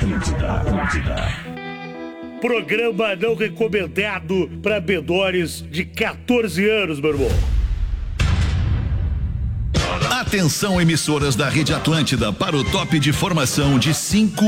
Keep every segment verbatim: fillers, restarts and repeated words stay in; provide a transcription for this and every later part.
Atlântida, Atlântida. Programa não recomendado para menores de catorze anos, meu irmão. Atenção, emissoras da Rede Atlântida, para o top de formação de cinco.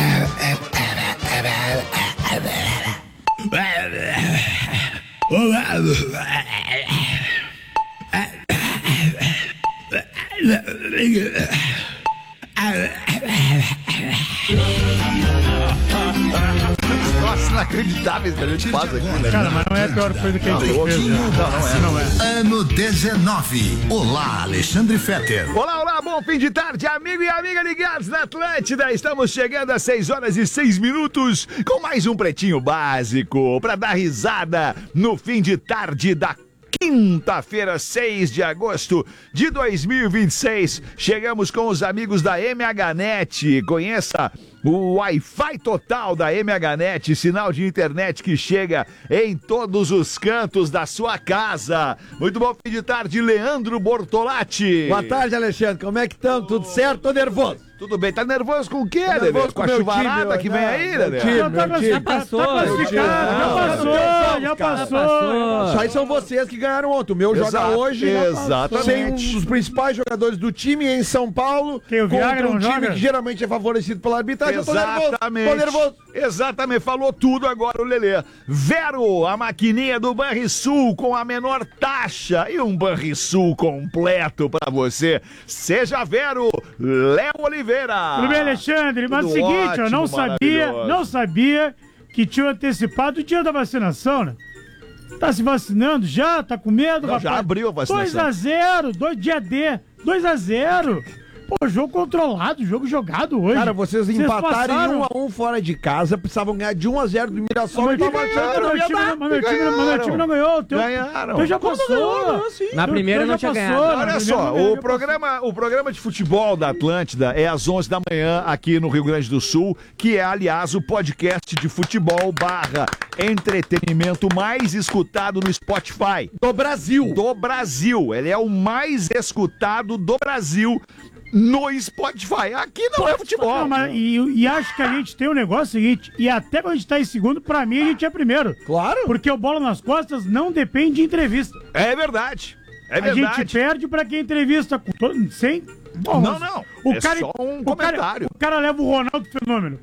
Nossa, inacreditáveis que a gente faz aqui, né? Cara, mas não é a pior coisa que a gente fez. Né? Não, não é. Não é. Ano dezenove. Olá, Alexandre Fetter. Olá, olá, bom fim de tarde, amigo e amiga ligados na Atlântida. Estamos chegando às seis horas e seis minutos com mais um Pretinho Básico para dar risada no fim de tarde da quinta-feira, seis de agosto de dois mil e vinte e seis. Chegamos com os amigos da M H Net. Conheça o Wi-Fi total da M H Net, sinal de internet que chega em todos os cantos da sua casa. Muito bom fim de tarde, Leandro Bortolatti. Boa tarde, Alexandre. Como é que estão? Tudo certo? Tô nervoso. Tudo bem, tá nervoso com o quê, Nervoso Lelê? com Com a meu chuvarada time, que não, vem aí, meu Lelê? time. Já, tá, time. já passou, Tá classificado, já Não, passou, não, já cara, passou. passou. Isso aí são vocês que ganharam ontem. O meu Exato, joga hoje. exatamente. Sem um dos principais jogadores do time em São Paulo. Quem, o Viagra contra um não time joga? que geralmente é favorecido pela arbitragem. Eu tô nervoso. Exatamente. Tô nervoso. Exatamente, falou tudo agora o Lelê. Vero, a maquininha do Banrisul com a menor taxa e um Banrisul completo pra você. Seja Vero, Léo Oliveira. Tudo bem, Alexandre? Mas é o Tudo seguinte, eu não ótimo, sabia, maravilhoso. não sabia que tinha antecipado o dia da vacinação, né? Tá se vacinando já? Tá com medo, Não, rapaz? já abriu a vacinação. dois a zero, dois dia D, dois a zero. Pô, jogo controlado, jogo jogado hoje. Cara, vocês empataram em passaram. um a um fora de casa, precisavam ganhar de um a zero do Mirassol Mas e tava meu time- achando que não meu ia time- dar. mas meu time- mas meu time não ganhou. O teu, Ganharam. teu já Como passou. não ganhou? Não, sim. Na Teu- primeira teu não já tinha passou, ganhado. na Olha primeira só, não ganhou, o já programa, o programa de futebol da Atlântida é às onze da manhã aqui no Rio Grande do Sul, que é, aliás, o podcast de futebol barra entretenimento mais escutado no Spotify. Do Brasil. Do Brasil. Ele é o mais escutado do Brasil no Spotify. Aqui não é futebol. Não, mas, e, e acho que a gente tem um negócio seguinte, e até quando a gente tá em segundo, pra mim a gente é primeiro. Claro. Porque o Bola nas Costas não depende de entrevista. É verdade. É A verdade. gente perde pra quem entrevista com todo, sem... Bom, Não, não. O É cara, só um o cara- comentário. o cara leva o Ronaldo Fenômeno.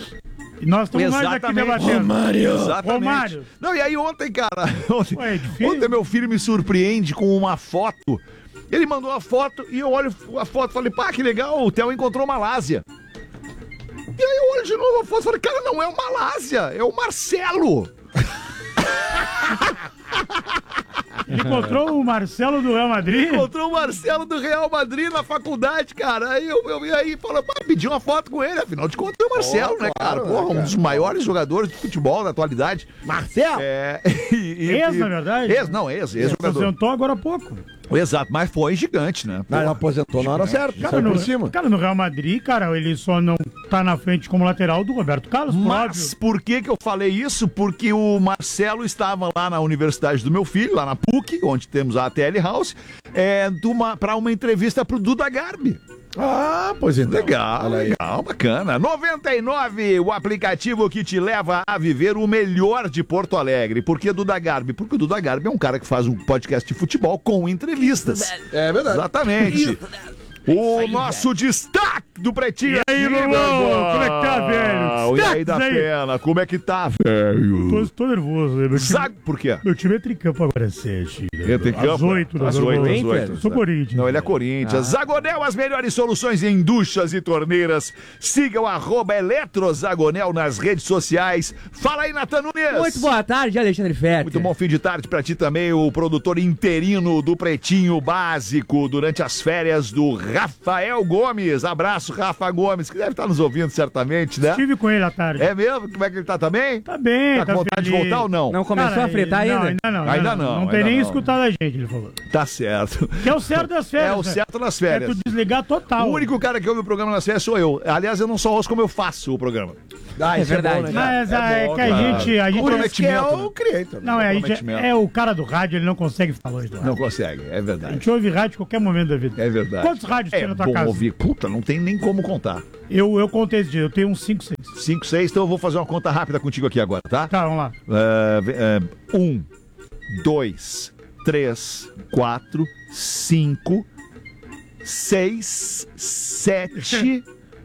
E nós estamos mais aqui Exatamente. debatendo. Exatamente. Romário. Não, e aí ontem, cara, ontem, Ué, é difícil. ontem meu filho me surpreende com uma foto. Ele mandou uma foto e eu olho a foto e falei, pá, que legal, o Theo encontrou Malásia. E aí eu olho de novo a foto e falei, cara, não é o Malásia, é o Marcelo. Ele encontrou o Marcelo do Real Madrid. Encontrou o Marcelo do Real Madrid na faculdade, cara. Aí eu, eu e aí falou, pá, pedi uma foto com ele, afinal de contas é o Marcelo, Oh, né, claro, cara? Porra, né, um cara? dos maiores jogadores de futebol da atualidade. Marcelo? É. E, Ex, na verdade? Ex, não, ex, Ele se ex-jogador. aposentou agora há pouco. Exato, mas foi gigante, né? Não, ele aposentou na hora certa. Cara Foi no, por cima. cara, no Real Madrid, cara, ele só não tá na frente como lateral do Roberto Carlos, por Mas óbvio. por que que eu falei isso? Porque o Marcelo estava lá na universidade do meu filho, lá na P U C, onde temos a T L House, é, para uma entrevista pro Duda Garbi. Ah, pois então. Legal, Olha aí. legal, bacana. noventa e nove, o aplicativo que te leva a viver o melhor de Porto Alegre. Por que Duda Garbi? Porque o Duda Garbi é um cara que faz um podcast de futebol com entrevistas. É verdade. Exatamente. O nosso destaque do Pretinho. E aí, meu irmão? Como é que tá, velho? E aí da Destaques aí. pena, como é que tá, velho? Tô, tô nervoso, né? Meu time, Zago, por quê? meu time entra em campo agora às sete. né? Entra em campo? Às oito. Às né? oito, Eu- às oito. Eu sou Corinthians. Não, ele é Corinthians. Zagonel, as melhores soluções em duchas e torneiras. Siga o arroba Eletrozagonel nas redes sociais. Fala aí, Natan Nunes. Muito boa tarde, Alexandre Fetter. Muito bom fim de tarde pra ti também, o produtor interino do Pretinho Básico durante as férias do Rafael Gomes. Abraço, Rafa Gomes, que deve estar nos ouvindo certamente, né? Estive com ele à tarde. É mesmo? Como é que ele tá também? Tá bem, Tá tá com vontade feliz. de voltar ou não? Não começou Cara, a fritar ele- não, ainda? ainda não. Ainda não, Não tem ainda nem não. escutado a gente, ele falou. Tá certo. Que é o certo das férias. É o né? certo nas É férias. tu desligar total. O único cara que ouve o programa nas férias sou eu. Aliás, eu não só ouço como eu faço o programa. Ah, É isso é verdade. bom, né, cara? Mas é, bom, que a claro. gente... A gente Esse que é Comprometimento, o creator. não, é, a gente comprometimento. é, é o cara do rádio, ele não consegue falar hoje do rádio. Não consegue, é A verdade. gente ouve rádio em qualquer momento da vida. É verdade. Quantos rádios é tem na tua bom casa? ouvir. Puta, não tem nem como contar. Eu, eu contei esse dia, eu tenho uns cinco, seis. cinco, seis, então eu vou fazer uma conta rápida contigo aqui agora, tá? Tá, vamos lá. É, é, um, dois, três, quatro, cinco, seis, sete,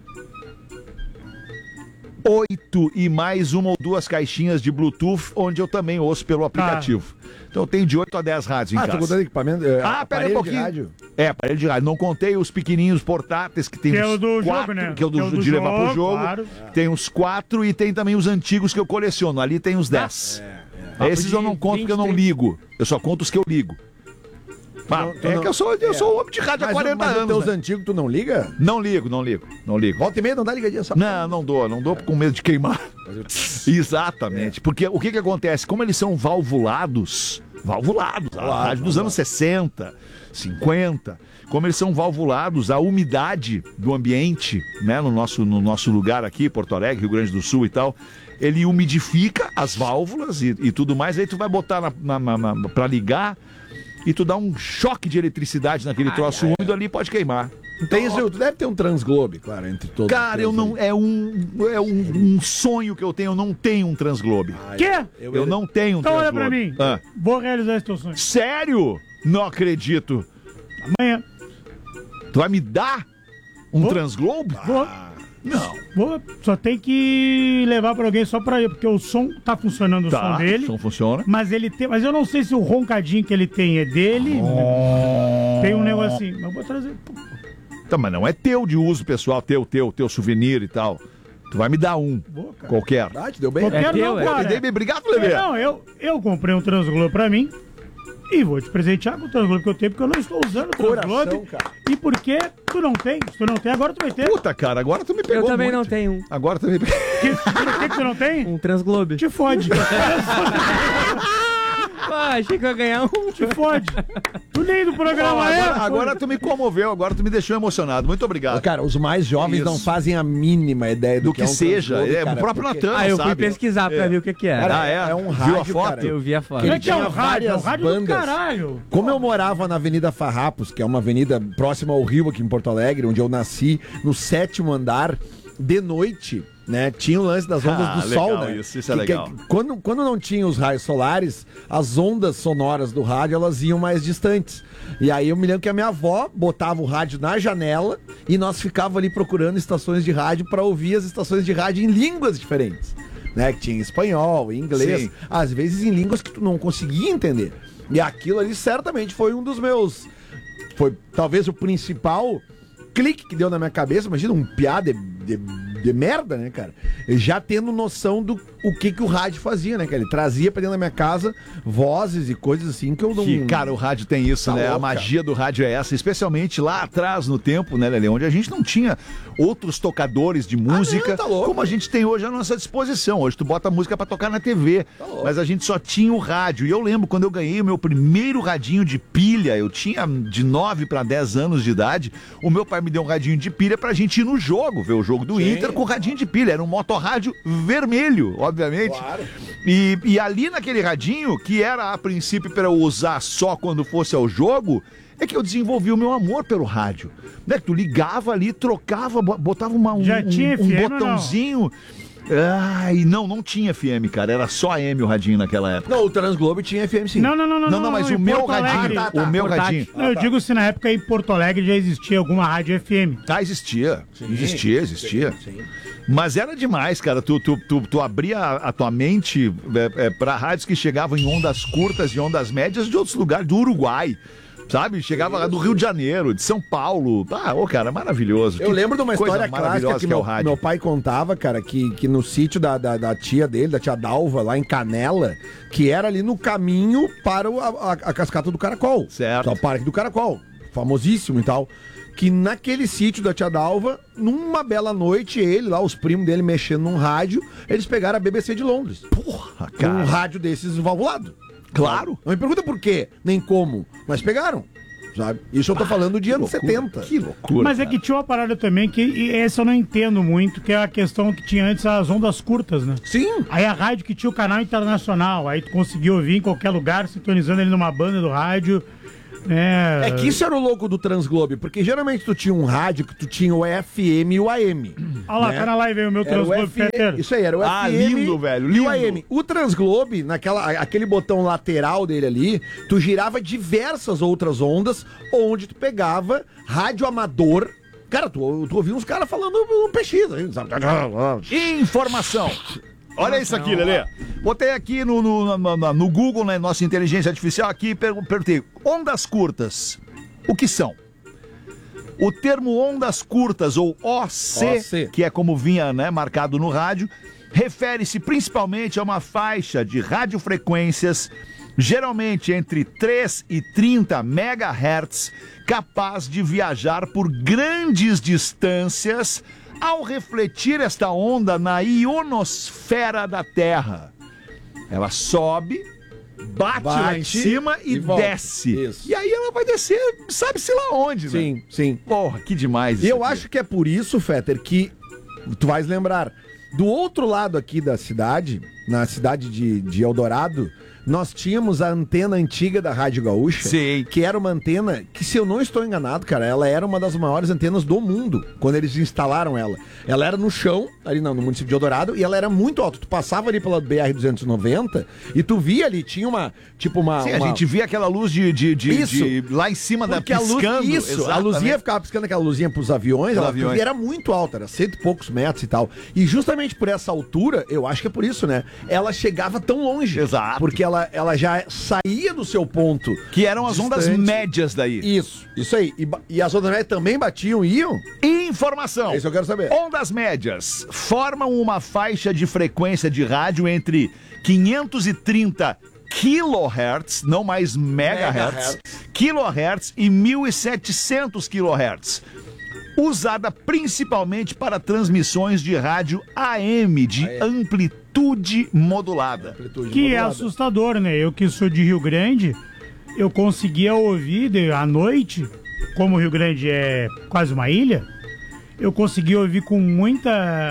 oito e mais uma ou duas caixinhas de Bluetooth, onde eu também ouço pelo aplicativo. Então eu tenho de oito a dez rádios em Ah, casa. tô contando equipamento. É, Ah, pera aí aparelho um de pouquinho. rádio. É, aparelho de rádio. Não contei os pequenininhos portáteis que tem Que é uns o do quatro, jogo, né? que é o do, Que é o do de levar pro jogo, jogo. claro. Tem uns quatro e tem também os antigos que eu coleciono. Ali tem uns dez. Esses eu não conto porque eu não ligo. Eu só conto os que eu ligo. Ah, Não, tu é não- que eu sou, eu é. sou homem de rádio há Mas, quarenta mas os anos. teus né? antigos tu não liga? Não ligo, não ligo, não ligo. Volta e meia não dá ligadinha só. Não, não dou, não dou com medo de queimar. Exatamente, porque o que que acontece? Como eles são valvulados, valvulados, a rádio dos anos sessenta, cinquenta, como eles são valvulados, a umidade do ambiente, né, no nosso, no nosso lugar aqui, Porto Alegre, Rio Grande do Sul e tal, ele umidifica as válvulas e, e tudo mais, aí tu vai botar na, na, na, na, pra ligar e tu dá um choque de eletricidade naquele troço úmido ali, pode queimar. Tem isso, tu deve ter um Transglobe, claro, entre todos. Cara, os eu teus não. aí. É um, é um, um sonho que eu tenho. Eu não tenho um Transglobe. Quê? Eu, não tenho um Então olha Transglobe. pra mim. Ah, Vou realizar esse teu sonho. sério? Não acredito. Amanhã. Tu vai me dar um Vou. Transglobe? Vou. Não. Vou. Só tem que levar pra alguém só pra ir, porque o som tá funcionando, o Tá, som dele. o som funciona. Mas ele tem. Mas eu não sei se o roncadinho que ele tem é dele. Tem um negocinho. Mas eu vou trazer. Tá, mas não é teu de uso pessoal, teu, teu, teu souvenir e tal. Tu vai me dar um. Vou, cara. Qualquer. Ah, te deu bem? Qualquer É teu, não, é. cara. Me dei bem, obrigado, Lelê. Não, eu, eu comprei um Transglobe pra mim e vou te presentear com o Transglobe que eu tenho, porque eu não estou usando o Coração, Transglobe. cara. E porque tu não tem. Se tu não tem, agora tu vai ter. Puta, cara, agora tu me pegou Eu também muito. não tenho um. Agora tu me pegou. Que, por que, que tu não tem? Um Transglobe. Te fode. Ah, achei que eu ia ganhar um. Te fode. Tu nem do programa é. Agora, agora tu me comoveu, agora tu me deixou emocionado. Muito obrigado. Cara, os mais jovens Isso. não fazem a mínima ideia do, Do que é um seja. Transglobe, É, cara, o próprio porque- Natan Ah, eu fui sabe. pesquisar pra É. ver o que que era. Cara, Ah, é? é um Viu a rádio, foto? cara. Eu vi a foto. Ele Como é que é o tinha rádio? É o várias rádio do bandas. caralho. Como eu morava na Avenida Farrapos, que é uma avenida próxima ao Rio aqui em Porto Alegre, onde eu nasci, no sétimo andar, de noite, né? Tinha o lance das ondas Ah, do legal sol, né? isso, isso é Que- que- legal. quando, quando não tinha os raios solares, as ondas sonoras do rádio, elas iam mais distantes. E aí eu me lembro que a minha avó botava o rádio na janela e nós ficávamos ali procurando estações de rádio para ouvir as estações de rádio em línguas diferentes. Né, que tinha em espanhol, em inglês, Sim. às vezes em línguas que tu não conseguia entender. E aquilo ali certamente foi um dos meus. Foi talvez o principal clique que deu na minha cabeça. Imagina um piá de, de, de merda, né, cara? Já tendo noção do o que, que o rádio fazia, né, cara? Ele trazia pra dentro da minha casa vozes e coisas assim que eu não. Que, cara, o rádio tem isso, Tá né? louco, a magia do rádio é essa, especialmente lá atrás no tempo, né, Lelê? Onde a gente não tinha outros tocadores de música, não, tá louco. como a gente tem hoje à nossa disposição. Hoje tu bota a música pra tocar na T V, mas a gente só tinha o rádio. E eu lembro quando eu ganhei o meu primeiro radinho de pilha, eu tinha de nove para dez anos de idade, o meu pai me deu um radinho de pilha pra gente ir no jogo, ver o jogo do Inter com radinho de pilha. Era um motorrádio vermelho, obviamente. Claro. E, e ali naquele radinho, que era a princípio para eu usar só quando fosse ao jogo, é que eu desenvolvi o meu amor pelo rádio. Né? Tu ligava ali, trocava, bo- botava uma, um, Já um- tinha um F M ou não? botãozinho. Ai, não, não tinha F M, cara. Era só A M o radinho naquela época. Não, o Transglobe tinha F M sim. Não, não, não, não. Não, não, mas em o meu Porto radinho, Alegre. Ah, tá, tá, o meu portátil. radinho. Não, eu digo se na época em Porto Alegre já existia alguma rádio F M. Ah, existia. existia, existia. Mas era demais, cara. Tu, tu, tu, tu abria a, a tua mente é, é, para rádios que chegavam em ondas curtas e ondas médias de outros lugares, do Uruguai. Sabe? Chegava lá do Rio de Janeiro, de São Paulo. Ah, ô, cara, maravilhoso. Eu Que lembro de uma coisa história clássica maravilhosa que que é o meu, rádio. meu pai contava, cara, que, que no sítio da, da, da tia dele, da tia Dalva, lá em Canela, que era ali no caminho para o- a, a- a cascata do Caracol. Certo. Que é o Parque do Caracol, famosíssimo e tal. Que naquele sítio da tia Dalva, numa bela noite, ele lá, os primos dele mexendo num rádio, eles pegaram a B B C de Londres. Porra, Um cara. rádio desses valvulado. Claro. Não me pergunta por quê, nem como, mas pegaram. Sabe? Isso eu tô falando de anos setenta. Que loucura. Mas é que tinha uma parada também que e essa eu não entendo muito, que é a questão que tinha antes as ondas curtas, né? Sim. Aí a rádio que tinha o canal internacional, aí tu conseguia ouvir em qualquer lugar, sintonizando ele numa banda do rádio. É, É que isso era o louco do Transglobe, porque geralmente tu tinha um rádio que tu tinha o F M e o A M. Olha lá, né? tá na live aí o meu Era o Transglobe F M, Fetter. isso aí, era o Ah, F M lindo, velho, e lindo. o A M. O Transglobe, naquela, aquele botão lateral dele ali, tu girava diversas outras ondas, onde tu pegava rádio amador. Cara, tu, tu ouvia uns caras falando um P X. Aí, sabe? Informação. Olha isso aqui, Lelê. Botei aqui no, no, no, no Google, né, nossa inteligência artificial aqui, e perguntei, ondas curtas, o que são? O termo ondas curtas, ou O C, O C. que é como vinha, né, marcado no rádio, refere-se principalmente a uma faixa de radiofrequências, geralmente entre três e trinta megahertz, capaz de viajar por grandes distâncias ao refletir esta onda na ionosfera da Terra. Ela sobe, bate, lá em Bate cima e, e volta. desce. Isso. E aí ela vai descer, sabe-se lá onde, né? Sim, sim. Porra, que demais E isso eu aqui. acho que é por isso, Fetter, que tu vais lembrar, do outro lado aqui da cidade, na cidade de, de Eldorado, nós tínhamos a antena antiga da Rádio Gaúcha. Sim. Que era uma antena que, se eu não estou enganado, cara, ela era uma das maiores antenas do mundo, quando eles instalaram ela. Ela era no chão, ali no, no município de Eldorado, e ela era muito alta. Tu passava ali pela B R duzentos e noventa e tu via ali, tinha uma, tipo uma... Sim, a uma- gente via aquela luz de, de, de, Isso. de- lá em cima da Porque a luz, piscando. isso, a exatamente. luzinha ficava piscando aquela luzinha pros aviões, ela aviões. era muito alta, era cento e poucos metros e tal. E justamente por essa altura, eu acho que é por isso, né? Ela chegava tão longe. Exato. Porque ela, ela já saía do seu ponto. Que eram as ondas distante. médias daí. Isso, isso aí. E, ba- e as ondas médias também batiam e iam? Informação. É isso que eu quero saber. Ondas médias formam uma faixa de frequência de rádio entre quinhentos e trinta kilohertz, não mais megahertz, kilohertz e mil e setecentos kilohertz. Usada principalmente para transmissões de rádio A M de amplitude modulada. Que é assustador, né? Eu que sou de Rio Grande, eu conseguia ouvir de- à noite, como o Rio Grande é quase uma ilha, eu conseguia ouvir com muita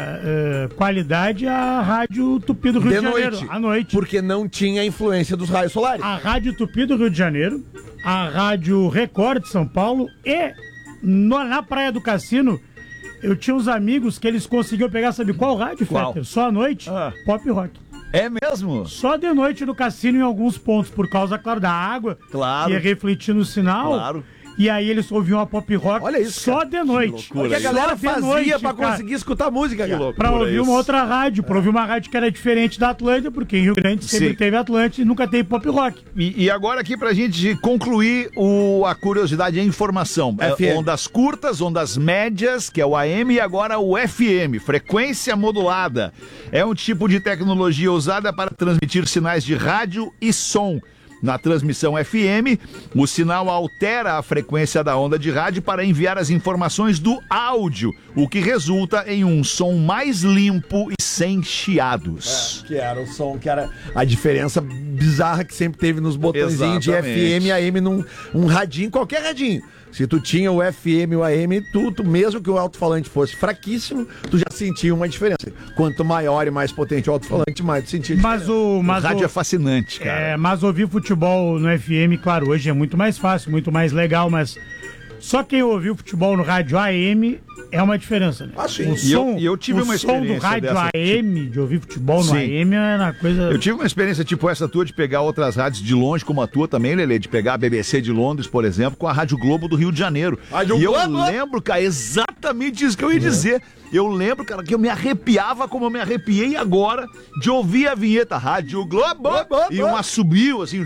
eh, qualidade a Rádio Tupi do Rio de, De Janeiro, noite. à noite. Porque não tinha influência dos raios solares. A Rádio Tupi do Rio de Janeiro, a Rádio Record de São Paulo e no- na Praia do Cassino, eu tinha uns amigos que eles conseguiam pegar, sabe qual rádio, Qual? Fetter? Só à noite? Ah. Pop Rock. É mesmo? Só de noite no cassino em alguns pontos, por causa, claro, da água. Claro. Que ia refletir no sinal. Claro. E aí eles ouviam a pop rock Olha isso, só cara. de noite. O que a galera Só de fazia noite, pra cara. conseguir escutar música, cara. Pra ouvir uma outra rádio, pra ouvir uma rádio que era diferente da Atlântida, porque em Rio Grande sempre Sim. teve Atlântida e nunca teve pop rock. E, e agora aqui pra gente concluir o, a curiosidade e a informação. F É, M. ondas curtas, ondas médias, que é o A M, e agora o F M, frequência modulada. É um tipo de tecnologia usada para transmitir sinais de rádio e som. Na transmissão F M, o sinal altera a frequência da onda de rádio para enviar as informações do áudio, o que resulta em um som mais limpo e sem chiados. Que era o som, que era a diferença bizarra que sempre teve nos botõezinhos de Exatamente. F M e A M num um radinho, qualquer radinho. Se tu tinha o F M e o A M, tu, tu, mesmo que o alto-falante fosse fraquíssimo, tu já sentia uma diferença. Quanto maior e mais potente o alto-falante, mais tu sentia Mas diferença. o. O Mas rádio o, é fascinante, cara. É, mas ouvir futebol no F M, claro, hoje é muito mais fácil, muito mais legal, mas só quem ouviu futebol no rádio A M é uma diferença, né? Ah, sim. O E eu- som, e eu tive o uma som do experiência rádio dessa, A M, de ouvir futebol no Sim. A M, é uma coisa... Eu tive uma experiência tipo essa tua de pegar outras rádios de longe, como a tua também, Lelê, de pegar a B B C de Londres, por exemplo, com a Rádio Globo do Rio de Janeiro. Rádio e eu Globo? lembro, cara, exatamente isso que eu ia dizer. Eu lembro, cara, que eu me arrepiava como eu me arrepiei agora de ouvir a vinheta Rádio Globo e um assobio, assim.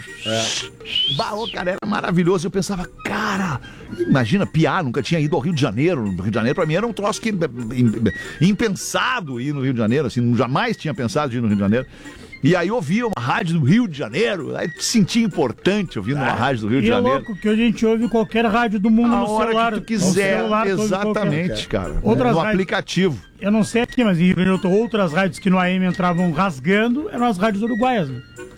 Baú, cara, era maravilhoso. Eu pensava, cara, imagina, piar, nunca tinha ido ao Rio de Janeiro. No Rio de Janeiro, pra mim, era um troço que impensado ir no Rio de Janeiro, assim, jamais tinha pensado de ir no Rio de Janeiro. E aí eu ouvia uma rádio do Rio de Janeiro, aí te sentia importante ouvindo uma rádio do Rio de E é Janeiro. louco que hoje a gente ouve qualquer rádio do mundo A no hora celular. que tu No quiser, celular, tu ouve exatamente, qualquer- cara. Outras no rádios- aplicativo. Eu não sei aqui, mas em Rio Grande do Sul, outras rádios que no A M entravam rasgando eram as rádios uruguaias, né?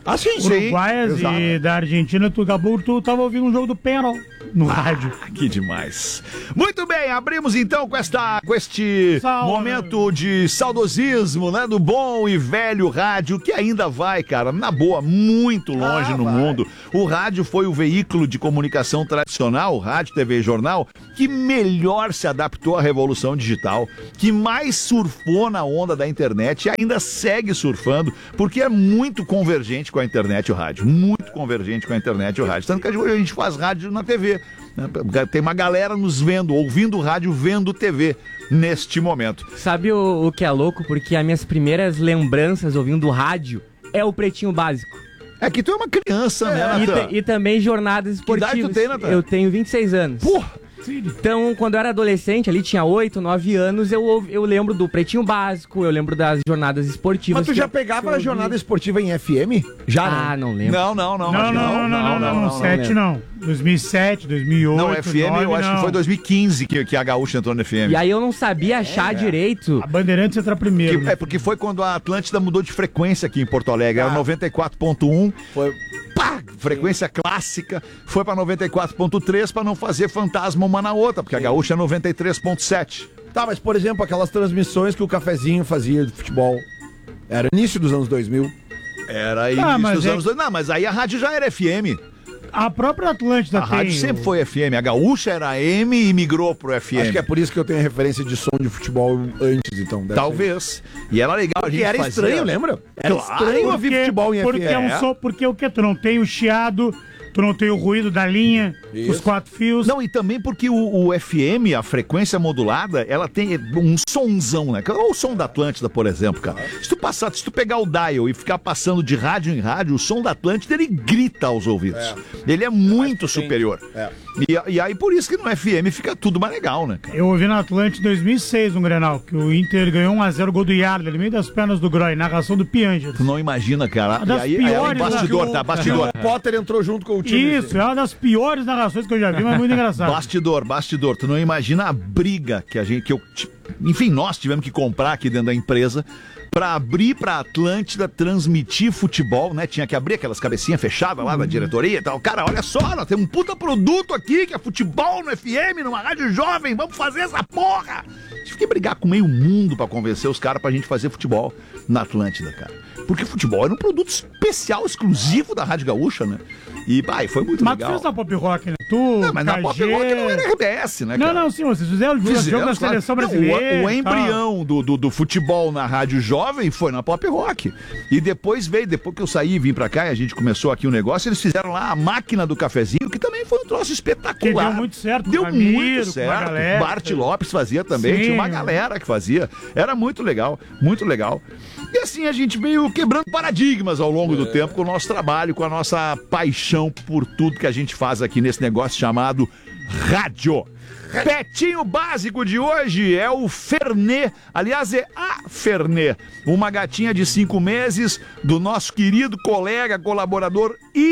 Ah, sim, sim. uruguaias Exato. e da Argentina, tu acabou, tu tava ouvindo um jogo do Penal no rádio. Que demais. Muito bem, abrimos então com, esta, com este Salve. momento de saudosismo, né? Do bom e velho rádio, que ainda vai, cara, na boa, muito longe Ah, no vai. mundo. O rádio foi o veículo de comunicação tradicional, rádio, T V e jornal, que melhor se adaptou à revolução digital, que mais surfou na onda da internet e ainda segue surfando, porque é muito convergente com a internet e o rádio. Muito convergente com a internet e o rádio. Tanto que hoje a gente faz rádio na T V. Tem uma galera nos vendo, ouvindo rádio, vendo T V neste momento. Sabe o, o que é louco? Porque as minhas primeiras lembranças ouvindo rádio é o Pretinho Básico. É que tu é uma criança, né, E, Natan? te- e também jornadas esportivas. idade tu tem, Natan? Eu tenho vinte e seis anos. Porra! Então, quando eu era adolescente, ali tinha oito, nove anos, eu, ouv- eu lembro do Pretinho Básico, eu lembro das jornadas esportivas. Mas tu que já eu- pegava que eu a ouvi. jornada esportiva em F M? Já, Ah, né? não lembro. Não, não, não. Não, acho não, que não, não, não, não, sete não. dois mil e sete, dois mil e oito, Não, F M, eu nove, acho que não. foi dois mil e quinze que, que a Gaúcha entrou no F M. E aí eu não sabia achar direito. A Bandeirantes entra primeiro. Que- né? é porque foi quando a Atlântida mudou de frequência aqui em Porto Alegre. Era Ah. noventa e quatro ponto um. Foi. Pá! Frequência clássica. Foi pra noventa e quatro ponto três pra não fazer fantasma uma na outra, porque a Gaúcha é noventa e três ponto sete. Tá, mas por exemplo, aquelas transmissões que o Cafezinho fazia de futebol. Era início dos anos dois mil. Era início Ah, mas dos é- anos dois. Não, mas aí a rádio já era F M. A própria Atlântida A tem. rádio sempre o- foi F M. A Gaúcha era M e migrou pro F M. Acho que é por isso que eu tenho a referência de som de futebol antes, então. deve ser. Talvez. E era legal a gente E era fazia- estranho, lembra? Era Claro. estranho ouvir Porque- futebol em porque F M. é um som, porque o que? Tu não tem o chiado, tu não tem o ruído da linha, Isso. os quatro fios. Não, e também porque o, o F M, a frequência modulada, ela tem um sonzão, né? Olha o som da Atlântida, por exemplo, cara. Se tu passar, se tu pegar o dial e ficar passando de rádio em rádio, o som da Atlântida, ele grita aos ouvidos. Ele é muito superior. É. E, e aí, por isso que no F M fica tudo mais legal, né, cara? Eu ouvi na Atlântida em dois mil e seis um Grenal, que o Inter ganhou um a zero gol do Yarley, no meio das pernas do Groy, narração do Piangers. Tu não imagina, cara. Uma E das aí, aí é um piores, bastidor, né? tá? Bastidor. O Potter entrou junto com o time. Isso, é uma das piores narrações que eu já vi, mas muito engraçado. Bastidor, bastidor. Tu não imagina a briga que a gente, que eu, ti- enfim, nós tivemos que comprar aqui dentro da empresa pra abrir pra Atlântida transmitir futebol, né? Tinha que abrir aquelas cabecinhas fechadas lá da diretoria e tal. Cara, olha só, nós temos um puta produto aqui que é futebol no F M, numa rádio jovem, vamos fazer essa porra! Tive que brigar com meio mundo pra convencer os caras pra gente fazer futebol na Atlântida, cara. Porque futebol era um produto especial, exclusivo da Rádio Gaúcha, né? E, pai, foi muito Mas tu legal. fez na Pop Rock, né? Tu, Não, mas na K G... Pop Rock não era R B S, né, cara? Não, não, sim, vocês fizeram o jogo da Fizemos, claro. seleção Não, brasileira. o, o e tal. embrião do, do, do futebol na Rádio Jovem foi na Pop Rock. E depois veio, depois que eu saí e vim pra cá e a gente começou aqui o um negócio, eles fizeram lá a máquina do cafezinho, que também foi um troço espetacular. Que deu muito certo com Deu o Ramiro, muito com certo. uma galera. Bart Lopes fazia também, Sim. tinha uma galera que fazia. Era muito legal, muito legal. E assim a gente veio quebrando paradigmas ao longo do tempo com o nosso trabalho, com a nossa paixão por tudo que a gente faz aqui nesse negócio chamado rádio. Petinho básico de hoje é o Fernê, aliás é a Fernê, uma gatinha de cinco meses do nosso querido colega, colaborador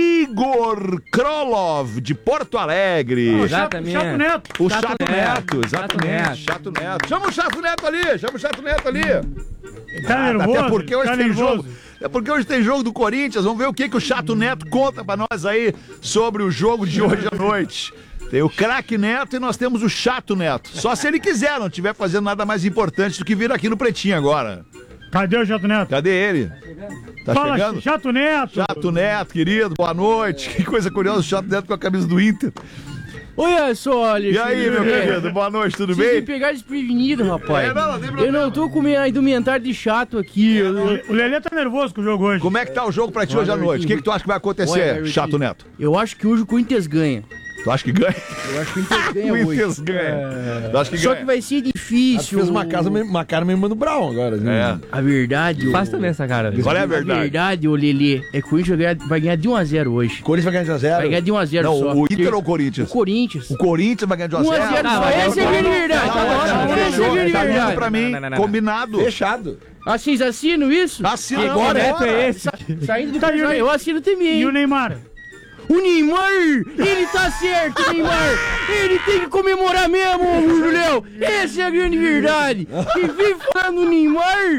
Igor Krolov, de Porto Alegre. O Chato, Exatamente. Chato Neto. O Chato Chato Neto, Neto, Chato exatamente, Neto. Chato Neto. Chama o Chato Neto ali, chama o Chato Neto ali. Tá nervoso? Até porque hoje tá tem nervoso. jogo. É porque hoje tem jogo do Corinthians. Vamos ver o que, que o Chato Neto conta pra nós aí sobre o jogo de hoje à noite. Tem o craque Neto e nós temos o Chato Neto. Só se ele quiser, não estiver fazendo nada mais importante do que vir aqui no Pretinho agora. Cadê o Chato Neto? Cadê ele? Tá Fala, chegando? Chato Neto. Chato Neto, querido, boa noite. Que coisa curiosa, o Chato Neto com a camisa do Inter. Olha só, Alexandre. E aí, meu querido, boa noite, tudo Vocês me bem? pegaram desprevenido, rapaz. É, não, não tem Eu problema. não tô com minha indumentária de chato aqui. Eu- eu- O Lelê tá nervoso com o jogo hoje. Como é que tá o jogo pra ti hoje à noite? O que, que tu acha que vai Olha, acontecer, eu- Chato Neto? Eu acho que hoje o Corinthians ganha. Tu acha que ganha? Eu acho que o Inter ganha O hoje. Inter ganha. Tu acha que Só ganha? que vai ser Acho que difícil. fez uma, casa, meio- uma cara meio Mano Brown agora. Assim. É. A verdade, Faz o... também essa cara. velho. Qual é a A verdade? verdade, ô Lelê, é que o Corinthians vai ganhar, vai ganhar de um a zero hoje. Corinthians vai ganhar de a zero. Vai ganhar de um a zero Não, só. o Inter ou o O Corinthians? Corinthians. O Corinthians vai ganhar de um a um a zero? zero Não, só. mas Essa é a eu- grande verdade. Tá Tá ótimo, bom? Essa é a fechou. grande Tá vindo verdade. pra mim, Não, não, não, não. combinado. Fechado. Ah, vocês assinam isso? Assinamos. Agora Bora. é esse. Saindo do Tá, e o Corinthians, Ney- eu assino também. E o Neymar? O Neymar, ele tá certo, Neymar. Ele tem que comemorar mesmo, Julião. Essa é a grande verdade. Quem vem falando no Neymar,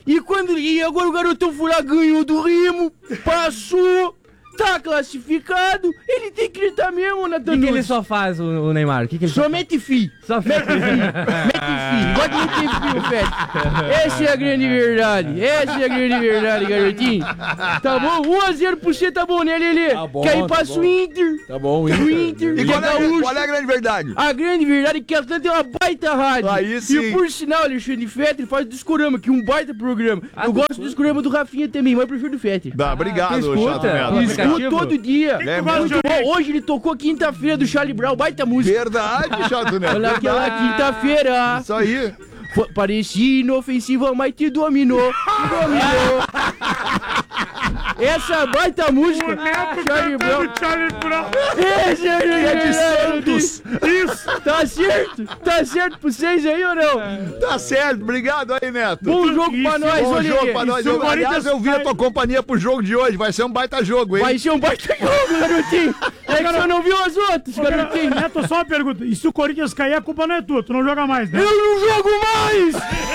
E quando e agora o garotão foi lá, ganhou do Remo, passou, tá classificado, ele tem que gritar mesmo, O Natan que, que ele Nunes. só faz, o, o Neymar? O que, que ele Só só mete fi. Só faz? Mete fi. Gosta de meter fi, o Fete. Essa é a grande verdade. Essa é a grande verdade, garotinho. Tá bom? um a zero por você, tá bom, né, Lelê? Tá bom, Que aí tá passa bom. o Inter. Tá bom, O Inter. E e qual a é, a- Gaúcha. qual é a grande verdade? A grande verdade é que a Atlanta é uma baita rádio. Aí sim. E por sinal, Alexandre Fetter faz o Discorama, que é um baita programa. Eu gosto do Discorama do Rafinha também, mas eu prefiro do Fetter. Dá, obrigado, tu escuta? Chato Neto. No Eu escuto aplicativo? todo dia. É Muito mesmo? bom. Hoje ele tocou quinta-feira do Charlie Brown, baita música. Verdade, Chato Neto. Olha aquela verdade. quinta-feira. Isso aí. F- Parecia inofensiva, mas te dominou. Te dominou. Essa baita música. Charlie Brown. Charlie Brown. Esse é, É de Santos. Isso. Tá certo? Tá certo pra vocês aí ou não? Tá certo, obrigado aí, Neto. Bom jogo pra nós, Bom Olê. jogo pra nós. se o Eu, aliás, Corinthians eu vi a cai- tua companhia pro jogo de hoje. Vai ser um baita jogo, hein? Vai ser um baita jogo, garotinho. É que você não viu as outras, garotinho. Neto, só uma pergunta. E se o Corinthians cair, a culpa não é tua, tu não joga mais, né? Eu não jogo mais!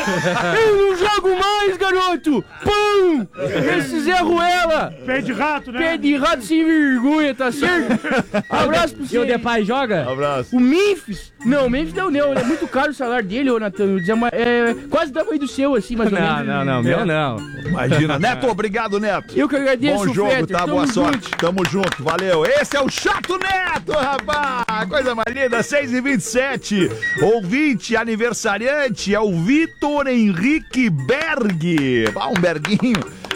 Eu não jogo mais, garoto! Pão! Esse Zé Ruela! Pé de rato, né? Pé de rato sem vergonha, tá certo? Abraço pro E o você. Depay joga? Abraço. O Memphis? Não, o Memphis não, não. É muito caro o salário dele, ô Natan. É quase da mãe do seu, assim, mais ou menos. Não, não, não, meu não. Imagina. Neto, obrigado, Neto. Eu que agradeço, Bom jogo, Fetter. tá? Tamo Boa junto. sorte. Tamo junto, valeu. Esse é o Chato Neto, rapaz. Coisa mais linda, seis e vinte e sete. Ouvinte, aniversariante, é o Vitor Henrique Berg. Ah, um Berguinho.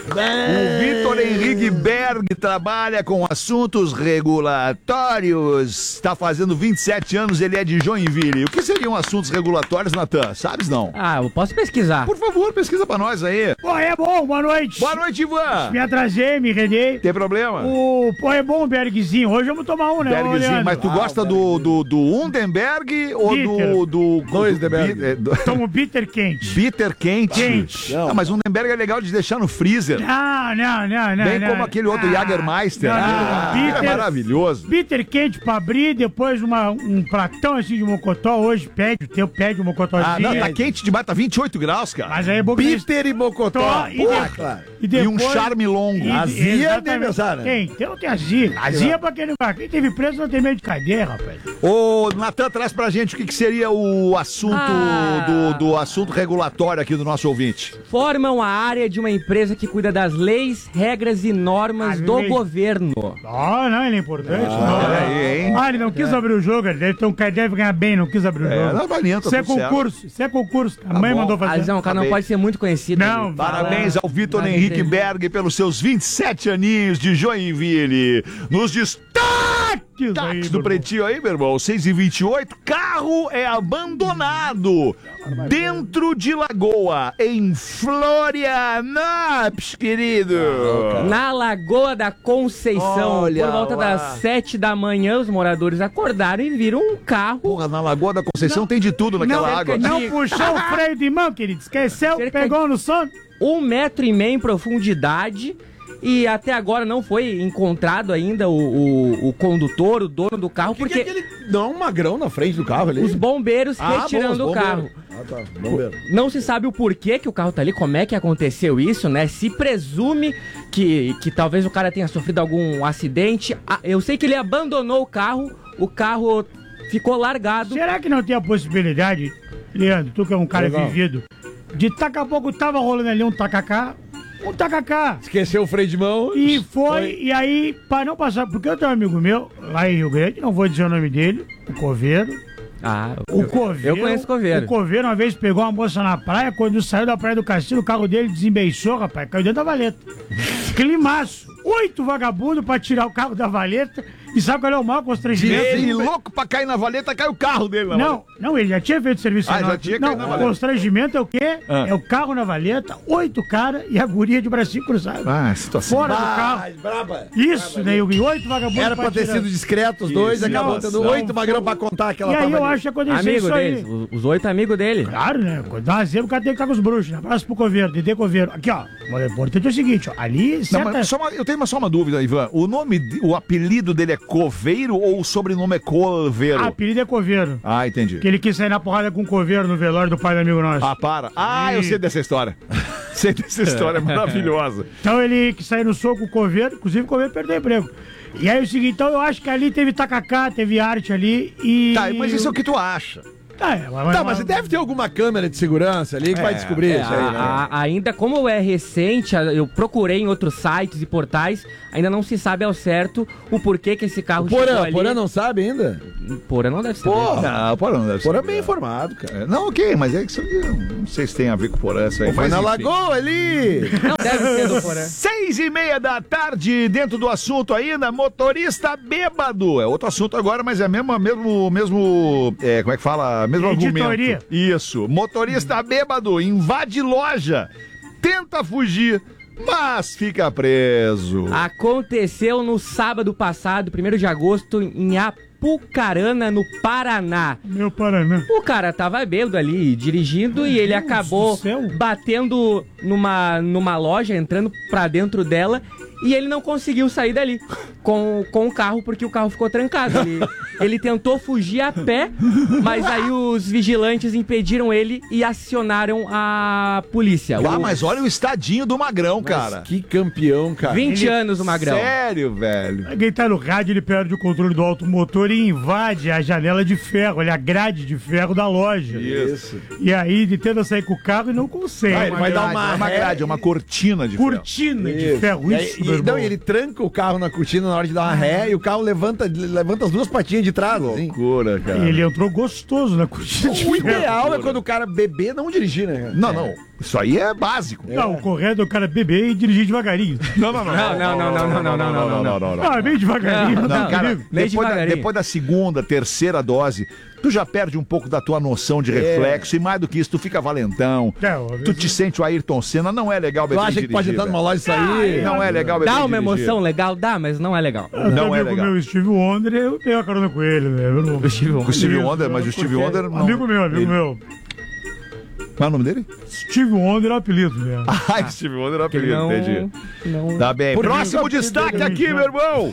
O Vitor Henrique Berg trabalha com assuntos regulatórios. Está fazendo vinte e sete anos, ele é de Joinville. O que seriam assuntos regulatórios, Natan? Sabes não? Ah, eu posso pesquisar. Por favor, pesquisa pra nós aí. Pô, é bom, boa noite. Boa noite, Ivan. Me atrasei, me rendei. Tem problema? O... Pô, é bom o Bergzinho. Hoje vamos tomar um, né, ô, Bergzinho, Leandro? mas tu gosta do, do, do Undenberg ou Bitter. do, do... Dois do, Denberg. bi- é, do- Tomo bitter quente. bitter quente? Quente. Ah, mas Undenberg é legal de deixar no freezer. Não, não, não, não. Bem não. como aquele outro Ah, Jagermeister. não, não, Ah, bitter- é maravilhoso. Bitter quente pra abrir, depois uma, um pratão assim de mocotó. Hoje pede, o teu pede o mocotózinho. Ah, não, tá quente demais, tá vinte e oito graus, cara. Mas aí é bom que eles- Peter e Mocotó. Tó, e, Pô, de- claro. e depois... E um charme longo. e- Azia é exatamente. aniversário, né? Tem, tem, não tem azia. Azia é pra quem não... Quem teve preso não tem medo de cadeia, rapaz. Ô, Natan, traz pra gente o que, que seria o assunto Ah. do, do assunto regulatório aqui do nosso ouvinte. Formam a área de uma empresa que cuida das leis, regras e normas A do lei. governo. Ah, não, ele é importante. não. peraí, hein? Ah, ele não quis abrir o jogo, ele deve, ter um, deve ganhar bem, não quis abrir o É, jogo. não, valendo, tá Isso é tudo certo. concurso, isso é concurso. A mãe bom. mandou fazer. Mas não, o cara não Acabei. pode ser muito conhecido. Não, Ele Parabéns fala- ao Vitor Mas Henrique entendi. Berg pelos seus vinte e sete aninhos de Joinville. Nos destaques Que isso aí, do Bruno. Pretinho aí, meu irmão. seis e vinte e oito, carro é abandonado dentro de Lagoa, em Florianópolis, querido. Na Lagoa da Conceição, Olha por volta lá. das sete da manhã, os moradores acordaram e viram um carro. Porra, na Lagoa da Conceição tem de tudo naquela não, água. Não puxou o freio de mão, querido. Esqueceu, Cerca pegou no sono. Um metro e meio em profundidade. E até agora não foi encontrado ainda o, o, o condutor, o dono do carro, Que porque que é aquele... Não, um magrão na frente do carro ali. os bombeiros Ah, retirando bom, o os carro. bombeiros. Ah, tá. Bombeiro. Não se sabe o porquê que o carro tá ali, como é que aconteceu isso, né? Se presume que, que talvez o cara tenha sofrido algum acidente. Ah, eu sei que ele abandonou o carro, o carro ficou largado. Será que não tem a possibilidade, Leandro, tu que é um cara Legal. vivido, de daqui a pouco tava rolando ali um tacacá, um tacacá. Esqueceu o freio de mão. E foi, e aí, para não passar, porque eu tenho um amigo meu, lá em Rio Grande, não vou dizer o nome dele, o Coveiro. Ah, O eu, Coveiro. eu conheço o Coveiro. O Coveiro uma vez pegou uma moça na praia, quando saiu da praia do Cassino, o carro dele desembeiçou, rapaz, caiu dentro da valeta. Climaço. Oito vagabundos pra tirar o carro da valeta. E sabe qual é o maior constrangimento? Ele louco pra cair na valeta, cai o carro dele na Não, valeta. não, ele já tinha feito serviço Ah, já enorme. tinha Não, caído na o valeta. constrangimento é o quê? Ah. É o carro na valeta, oito caras e a guria de bracinho cruzado. Ah, situação. Fora do carro. Ah, braba. Isso, né? E oito vagabundos Era pra ter tirar. sido discreto os dois, Que acabou situação. tendo oito magrão pra contar aquela E aí eu tava ali. acho que aconteceu Amigo isso aí. deles, os, os oito amigos dele. Claro, né? Quando dá uma zebra, o cara tem que ficar com os bruxos. Né? Abraço pro Coveiro, Dedê Coveiro. Aqui, ó. O importante é o seguinte, ó. Ali, Não, certa... mas só uma- eu tenho uma, só uma dúvida, Ivan. O nome, de- o apelido dele é Coveiro ou o sobrenome é Coveiro? Ah, apelido é Coveiro. Ah, entendi. Que ele quis sair na porrada com o Coveiro no velório do pai do amigo nosso. Ah, para. Ah, eu sei dessa história. Sei dessa história maravilhosa. Então ele que saiu no soco com o Coveiro, inclusive o Coveiro perdeu o emprego. E aí é o seguinte, então eu acho que ali teve tacacá, teve arte ali e... Tá, mas isso é o que tu acha. Tá, é, mas, Tá, mas deve ter alguma câmera de segurança ali que vai descobrir É, isso aí, né? a- a- ainda como é recente, a- eu procurei em outros sites e portais, ainda não se sabe ao certo o porquê que esse carro chegou Porã, ali. Porã não sabe ainda? Porã não deve saber. Não, o Porã não deve ser. Porã é bem informado, cara. É, não, ok, mas é que isso aí, não sei se tem a ver com o Porã isso aí. Foi mas na enfim. lagoa ali! Não deve ser do Porã. Seis e meia da tarde, dentro do assunto ainda, motorista bêbado. É outro assunto agora, mas é mesmo, mesmo, mesmo é, como é que fala? Mesmo Editoria. argumento. Isso. Motorista bêbado invade loja, tenta fugir, mas fica preso. Aconteceu no sábado passado, primeiro de agosto, em Apucarana, no Paraná. Meu Paraná. O cara tava bêbado ali, dirigindo, e ele Deus acabou do céu. batendo numa, numa loja, entrando pra dentro dela, e ele não conseguiu sair dali com, com o carro, porque o carro ficou trancado. Ele, ele tentou fugir a pé, mas aí os vigilantes impediram ele e acionaram a polícia. Ah, O- mas olha o estadinho do Magrão, cara. Que campeão, cara. vinte anos o Magrão. Sério, velho. Quem tá no rádio, ele perde o controle do automotor e invade a janela de ferro, olha, a grade de ferro da loja. Isso. E aí ele tenta sair com o carro e não consegue. Ah, ele vai dar uma É uma ré. grade, é uma cortina de ferro. cortina de Isso. ferro. E aí- Isso, e- meu irmão. não, e ele tranca o carro na cortina na hora de dar uma ré e o carro levanta, levanta as duas patinhas de trás, assim. Loucura, cara. Ele entrou gostoso na cortina de O ferro. ideal é quando o cara beber não dirigir, né? Não, não. Isso aí é básico. Não, o correto é o cara beber e dirigir devagarinho. Não, não, não. Não, não, não, não, não, não, não, não, não, não, não. Ah, bem devagarinho. Não, tá Não, cara, comigo? Bem depois da, devagarinho. depois da segunda, terceira dose, tu já perde um pouco da tua noção de reflexo e mais do que isso, tu fica valentão. É, ó, Tu te sente o Ayrton Senna, não é legal Tu beber e acha que pode dirigir, entrar numa velho. loja e sair? Não é legal beber Dá e uma dirigir. emoção legal? Dá, mas não é legal. Eu Não é amigo legal. meu, Steve Wonder, eu tenho a carona com ele, né? Eu não- O Steve Com o Steve Isso, Wonder, mas o Steve porque- Wonder não... Amigo meu, amigo ele- meu. Qual é o nome dele? Steve Wonder é o apelido mesmo. Ai, Steve Wonder é o Ele apelido, não, entendi. não... Tá bem. Por que Próximo o apelido destaque dele é aqui, Michel? meu irmão.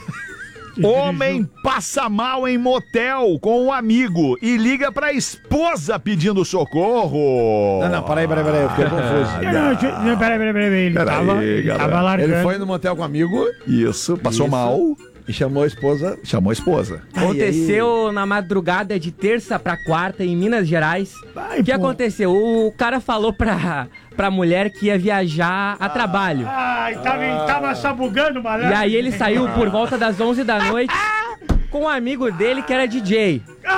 Homem passa mal em motel com um amigo e liga pra esposa pedindo socorro. Não, não, peraí, peraí, peraí, eu fiquei confuso. Não, não, deixa- não, peraí, peraí, peraí. Ele Peraí, tava, ele galera. tava largando. Ele foi no motel com um amigo Isso, passou Isso. mal, e chamou a esposa. chamou a esposa. Aconteceu na madrugada de terça pra quarta em Minas Gerais. Ai, O que pô. aconteceu? O cara falou pra, pra mulher que ia viajar a trabalho. Ai, tava, tava sabugando, malandro. E aí ele saiu por volta das onze da noite com um amigo dele que era D J.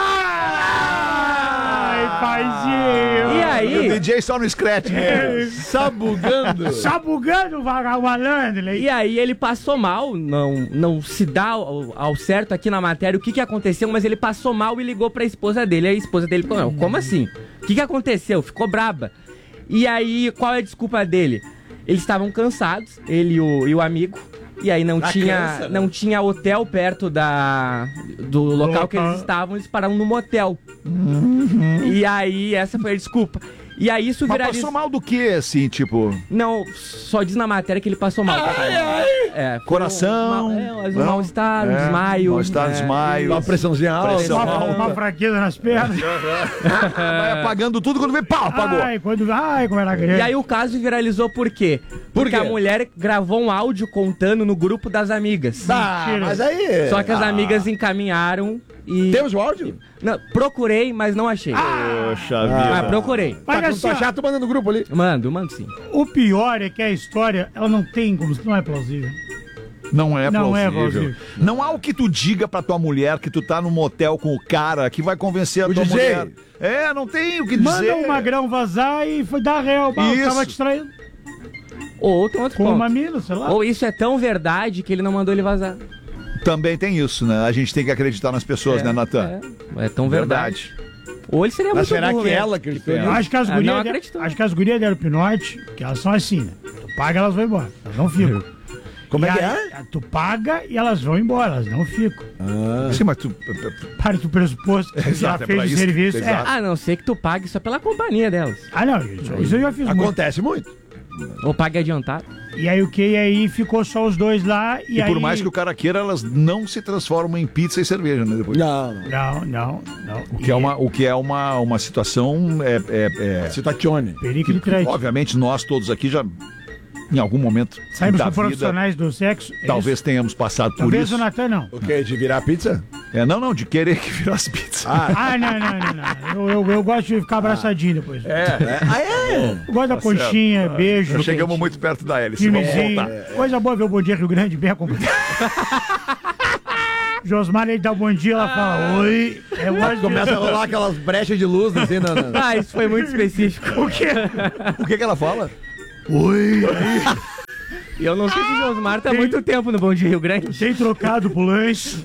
Ai, paizinho. E E o aí, D J só no scratch. né? Sabugando. Sabugando, vaga- malandro. e aí ele passou mal, não, não se dá ao, ao certo aqui na matéria o que, que aconteceu, mas ele passou mal e ligou pra esposa dele. Aí a esposa dele falou, não, como assim? O que, que aconteceu? Ficou braba. E aí, qual é a desculpa dele? Eles estavam cansados, ele e o, e o amigo. E aí não Ah, tinha, cansa, né? não tinha hotel perto da, do local que local. eles estavam, eles pararam no motel. E aí, essa foi a desculpa. E aí isso Mas viralizou. passou mal do que, assim, tipo... Não, só diz na matéria que ele passou mal. É, foi Coração, Um, mal, é, um não? mal-estar, um É, desmaio. mal-estar, é, desmaio. Uma pressãozinha alta. Pressão Uma, alta. uma fraqueza nas pernas. Vai apagando tudo quando vê, pau, apagou. Ai, quando, ai, como era grande. E aí o caso viralizou por quê? Porque quê? a mulher gravou um áudio contando no grupo das amigas. Ah, Mentira. mas aí... Só que as amigas encaminharam e... Temos o áudio? Não, procurei, mas não achei. Poxa Mas procurei. Tá Mas com assim, tua ó, chata, manda no grupo ali. Mando, mando sim. o pior é que a história, ela não tem como, não é plausível. Não é Não é plausível. plausível. Não há o que tu diga pra tua mulher que tu tá no motel com o cara que vai convencer a O tua D J. mulher. É, não tem o que dizer. Manda o Magrão vazar e foi dar real. Bah, eu Isso. tava distraído Ou tem outro com ponto. uma mina, sei lá. Ou isso é tão verdade que ele não mandou ele vazar. Também tem isso, né? A gente tem que acreditar nas pessoas, né, Natan? É, é tão verdade. Ou ele seria Mas muito será burro que mesmo. ela acreditou Eu nisso? acho que as Ah, gurias não de- acredito. acho que as gurias deram pinote, que elas são assim, né? Tu paga, elas vão embora. Elas não ficam. Como é E que a- é? Tu paga e elas vão embora, elas não ficam. Sim, mas tu... Para do pressuposto que Exato, já é fez pra o isso. serviço. É. Exato. A não ser que tu pague só pela companhia delas. Ah, não, isso, isso eu já fiz muito. Acontece muito. Ou pague adiantado. E aí o que? E aí ficou só os dois lá. E, E aí... por mais que o cara queira, elas não se transformam em pizza e cerveja, né? Depois. Não, não. Não, não, não. O que é uma, o que é uma, uma situação. É, é, é, Citazione. Perigo de trade. obviamente, nós todos aqui já, em algum momento Saímos da com vida, profissionais do sexo. é talvez isso? tenhamos passado por Talvez isso. o Natan não. O quê? De virar pizza? É, não, não, de querer que virasse pizza. Ah, não, não, não, não. Eu, eu, eu gosto de ficar abraçadinho depois. É, Ah, é? Eu gosto da conchinha, beijo. já chegamos muito perto da hélice. Vamos Filmezinho. voltar. Coisa boa ver o Bom Dia Rio Grande bem acompanhado. Josmar, ele dá um bom dia, ela fala oi. É mais Começa a rolar aquelas brechas de luz assim na. na- Ah, isso foi muito específico. O quê? O que que ela fala? Oi. E eu não sei se o Josmar tá há muito tempo no Bom Dia Rio Grande. Tem trocado pro lanche.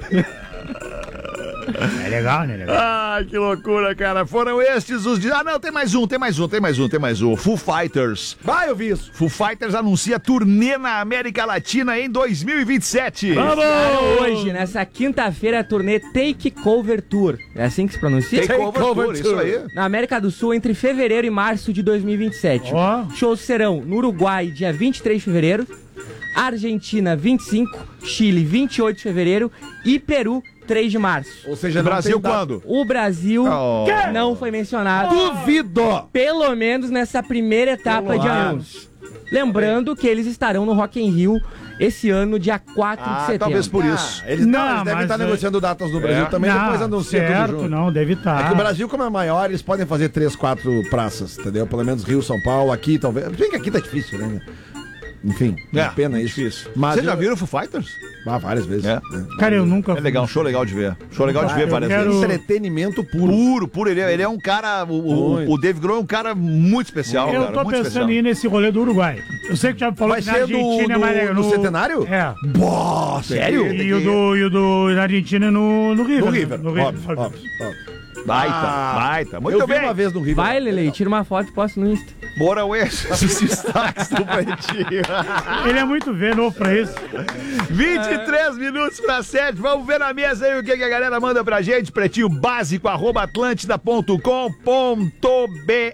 É legal, né? Legal. Ah, que loucura, cara. Foram estes os... de- Ah, não, tem mais um, tem mais um, tem mais um, tem mais um. Foo Fighters. Vai, eu vi isso. Foo Fighters anuncia turnê na América Latina em dois mil e vinte e sete. Cara, hoje, nessa quinta-feira, a turnê Take Cover Tour. É assim que se pronuncia? Take Over Over Tour, isso Tour. aí. Na América do Sul, entre fevereiro e março de dois mil e vinte e sete. Ó. Shows serão no Uruguai, dia vinte e três de fevereiro, Argentina, vinte e cinco, Chile, vinte e oito de fevereiro e Peru, três de março. Ou seja, Brasil não tem data. quando? O Brasil Oh. não foi mencionado, Duvido! pelo menos nessa primeira etapa de anúncio. Lembrando que eles estarão no Rock in Rio esse ano, dia quatro de Ah, setembro. talvez por isso. Eles não, Não, eles devem mas estar é- negociando datas no Brasil também, Não, depois anunciam tudo certo, junto. não, deve estar. É que o Brasil, como é maior, eles podem fazer três, quatro praças, entendeu? Pelo menos Rio, São Paulo, aqui talvez. Bem que aqui tá difícil, né? Enfim, é, pena isso. Difícil. Mas Vocês já eu- viram Foo Fighters? Ah, várias vezes. É. né? Cara, eu nunca É legal, um show legal de ver. Show legal de ver eu várias quero- vezes. Entretenimento puro. Puro, puro. Ele é, ele é um cara. O, o, Muito. o Dave Grohl é um cara muito especial. Eu cara, tô muito pensando especial. em ir nesse rolê do Uruguai. Eu sei que já falou Vai que na ser do- Argentina é do- mais legal. no Centenário? É. Boa, sério? E o do, e o do na Argentina no, no River. No né? River, No River. óbvio, óbvio, óbvio. Baita, Ah, baita. Muito eu vi bem. uma vez no River. Vai, Lele, tira uma foto e posta no Insta. Bora, esses os destaques do Pretinho. Ele é muito velho, novo pra isso. vinte e três minutos para sete. Vamos ver na mesa aí o que, que a galera manda pra gente. Pretinho básico, arroba atlântida ponto com ponto br.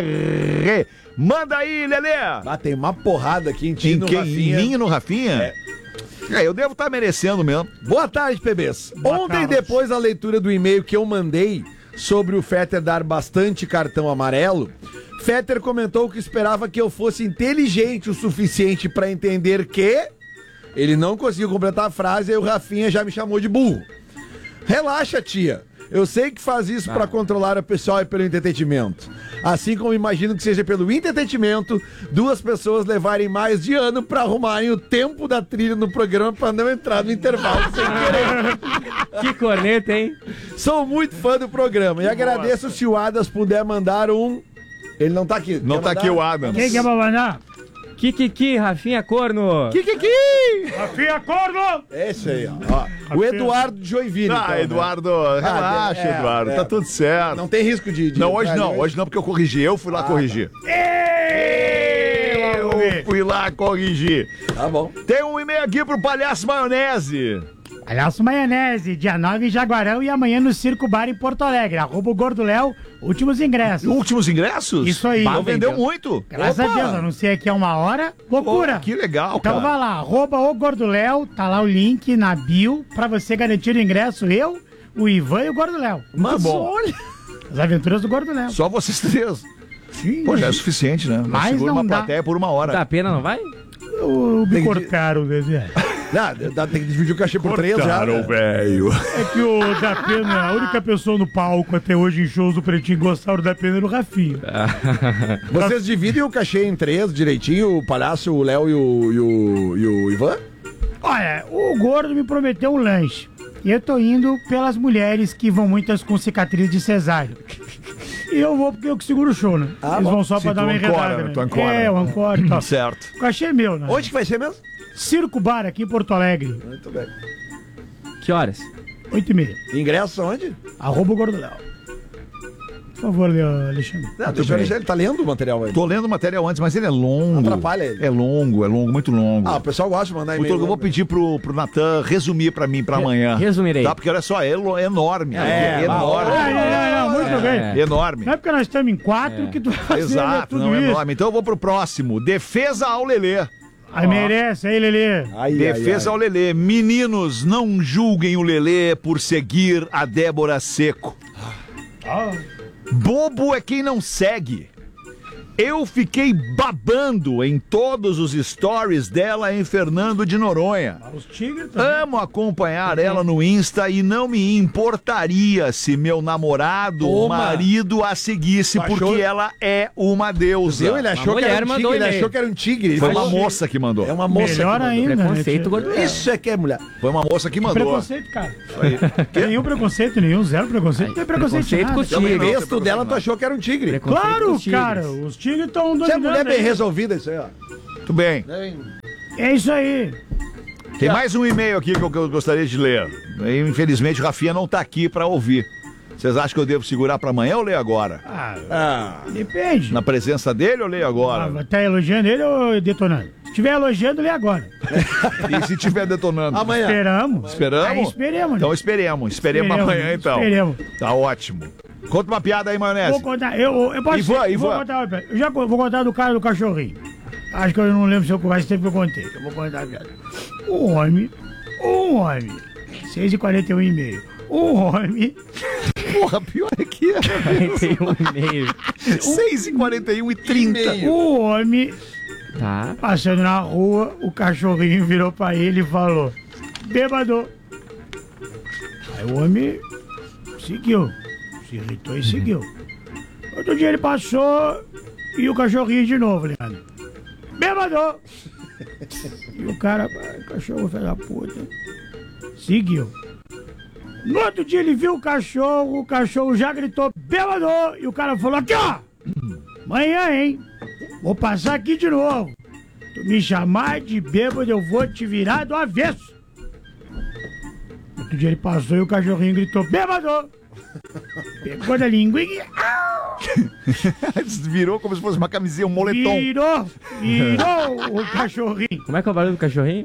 Manda aí, Lelê. Ah, tem uma porrada aqui em ti Em no quem? Em Rafinha. mim e no Rafinha? É. eu devo estar merecendo mesmo. Boa tarde, P Bs. Boa Ontem, tarde. depois da leitura do e-mail que eu mandei sobre o Fetter dar bastante cartão amarelo, Fetter comentou que esperava que eu fosse inteligente o suficiente pra entender que ele não conseguiu completar a frase e o Rafinha já me chamou de burro. Relaxa, tia. Eu sei que faz isso pra controlar o pessoal e pelo entretenimento. Assim como imagino que seja pelo entretenimento, duas pessoas levarem mais de ano pra arrumarem o tempo da trilha no programa pra não entrar no intervalo sem querer. Que corneta, hein? Sou muito fã do programa e agradeço se o Adas puder mandar um... Ele não tá aqui. Não Quer tá mandar? aqui o Adams. Quem quer babanar? Kikiki, Rafinha Corno. Kikiki! Rafinha Corno! Esse aí, ó. ó. O Eduardo de Joinville. Ah, então, né? Eduardo, relaxa, é, Eduardo. é. Tá tudo certo. Não tem risco de... de Não, hoje entrar não. ali Hoje não, porque eu corrigi. Eu fui lá corrigir. Ei, Eu fui lá corrigir. Tá bom. Tem um e-mail aqui pro Palhaço Maionese. Palhaço Maionese, dia nove em Jaguarão e amanhã no Circo Bar em Porto Alegre. Arroba o Gordo Léo, últimos ingressos. Últimos ingressos? Isso aí. Bah, Não vendeu vendeu. muito. Graças Opa! a Deus, anunciei aqui há uma hora. Loucura. Pô, que legal, Então cara. vai lá, arroba o Gordo Léo, tá lá o link na bio pra você garantir o ingresso. Eu, o Ivan e o Gordo Léo. Muito bom. olha... As aventuras do Gordo Léo. Só vocês três. Sim. Pô, já é suficiente, né? Mas Segura não uma dá. plateia por uma hora. Da pena, não vai? Eu, me Tem que- cortaram, Zezé. Não, dá- tem que dividir o cachê por três já. né? velho. É que o Da Pena, a única pessoa no palco até hoje em shows do Pretinho que gostaram do Da Pena era o Rafinha. Vocês dividem o cachê em três direitinho? O Palhaço, o Léo e o, e o, e o Ivan? Olha, o Gordo me prometeu um lanche. E eu tô indo pelas mulheres que vão muitas com cicatriz de cesárea. E eu vou porque eu que seguro o show, né? Ah, Eles bom. vão só Se pra tu dar uma ancora, enredada, né? né? Tu ancora. É, o encore e tal. Certo. O cachê é meu, né? Onde que vai ser mesmo? Circo Bar aqui em Porto Alegre, Muito bem. Que horas? oito e meia. Ingresso onde? Arroba o Gordo Léo. Por favor, Leo- Alexandre. Não, deixa eu bem. deixar, ele tá lendo o material aí. Tô lendo o material antes, mas ele é longo. Atrapalha ele. É longo, é longo, muito longo. Ah, o pessoal gosta de mandar Então, e-mail. eu vou pedir pro, pro Natan resumir pra mim pra amanhã. resumirei. Tá? Porque olha só, é elo- é enorme. É, é enorme. Não, não, não, não, muito quanto eu ganho. Enorme. Não é porque nós estamos em quatro que tu vai fazer Exato, tudo não é isso. enorme. Então eu vou pro próximo. Defesa ao Lelê. Aí merece, aí, Lelê. Ai, Defesa ai, ao Lelê. Meninos, não julguem o Lelê por seguir a Débora Seco. Bobo é quem não segue. Eu fiquei babando em todos os stories dela em Fernando de Noronha. Os tigres também. Amo acompanhar ela no Insta e não me importaria se meu namorado, Toma. marido, a seguisse, Tu achou? porque ela é uma deusa. Viu? Ele achou, que mulher era, um mandou tigre, ele e-mail. achou que era um tigre. Ele Foi uma falou- moça que mandou. É uma moça. Melhor que mandou. ainda. Preconceito, né? gordo. Isso é que é mulher. Foi uma moça que Não mandou. preconceito, cara. Nenhum preconceito, nenhum, zero preconceito. Não tem preconceito, Preconceito nada. com o tigre. O texto dela, tu achou que era um tigre. Preconceito com Claro, os tigres. cara, os tigres estão Você é dominando. mulher bem aí. resolvida, isso aí, ó. Muito bem. É isso aí. Tem mais um e-mail aqui que eu, que eu gostaria de ler. Infelizmente o Rafinha não tá aqui pra ouvir. Vocês acham que eu devo segurar pra amanhã ou ler agora? Ah, Ah, depende. Na presença dele ou ler agora? Ah, tá elogiando ele ou detonando? Se estiver elogiando, lê agora. E se tiver detonando? amanhã. Esperamos. Esperamos? Aí esperemos. Então né? esperemos. Esperemos amanhã então. Esperemos. Tá ótimo. Conta uma piada aí, maionese. Vou contar, eu, eu posso Ivan, eu vou Ivan. contar, eu já co- vou contar do cara do cachorrinho. Acho que eu não lembro se eu faz tempo que eu contei. Eu vou contar a piada. Um homem, um homem, seis e quarenta e um e meio. Um homem, Porra, pior é que é. Tem um e-mail. seis e quarenta e um e trinta. um homem Tá. passando na rua, o cachorrinho virou pra ele e falou: bêbado. Aí o homem seguiu, se irritou e seguiu. Outro dia ele passou e o cachorrinho de novo, Leandro. Bêbado! E o cara, "Ai, cachorro, filho da puta. Seguiu. No outro dia ele viu o cachorro, o cachorro já gritou bêbado! E o cara falou: aqui ó! Amanhã, hein? Vou passar aqui de novo. Tu me chamar de bêbado, eu vou te virar do avesso. Outro dia ele passou e o cachorrinho gritou: bêbado! Pegou da linguinha, Virou como se fosse uma camisinha, um moletom. virou, virou o cachorrinho. Como é que é o barulho do cachorrinho?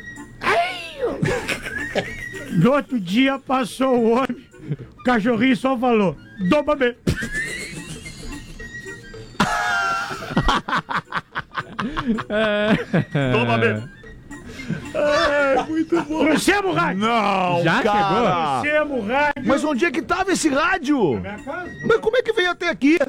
No outro dia passou o homem, o cachorrinho só falou: dou pra ver. Toma bem. Muito bom. Trouxemos o rádio! Não, Já cara. Trouxemos o rádio! Mas onde é que tava esse rádio? Minha casa? Mas como é que veio até aqui?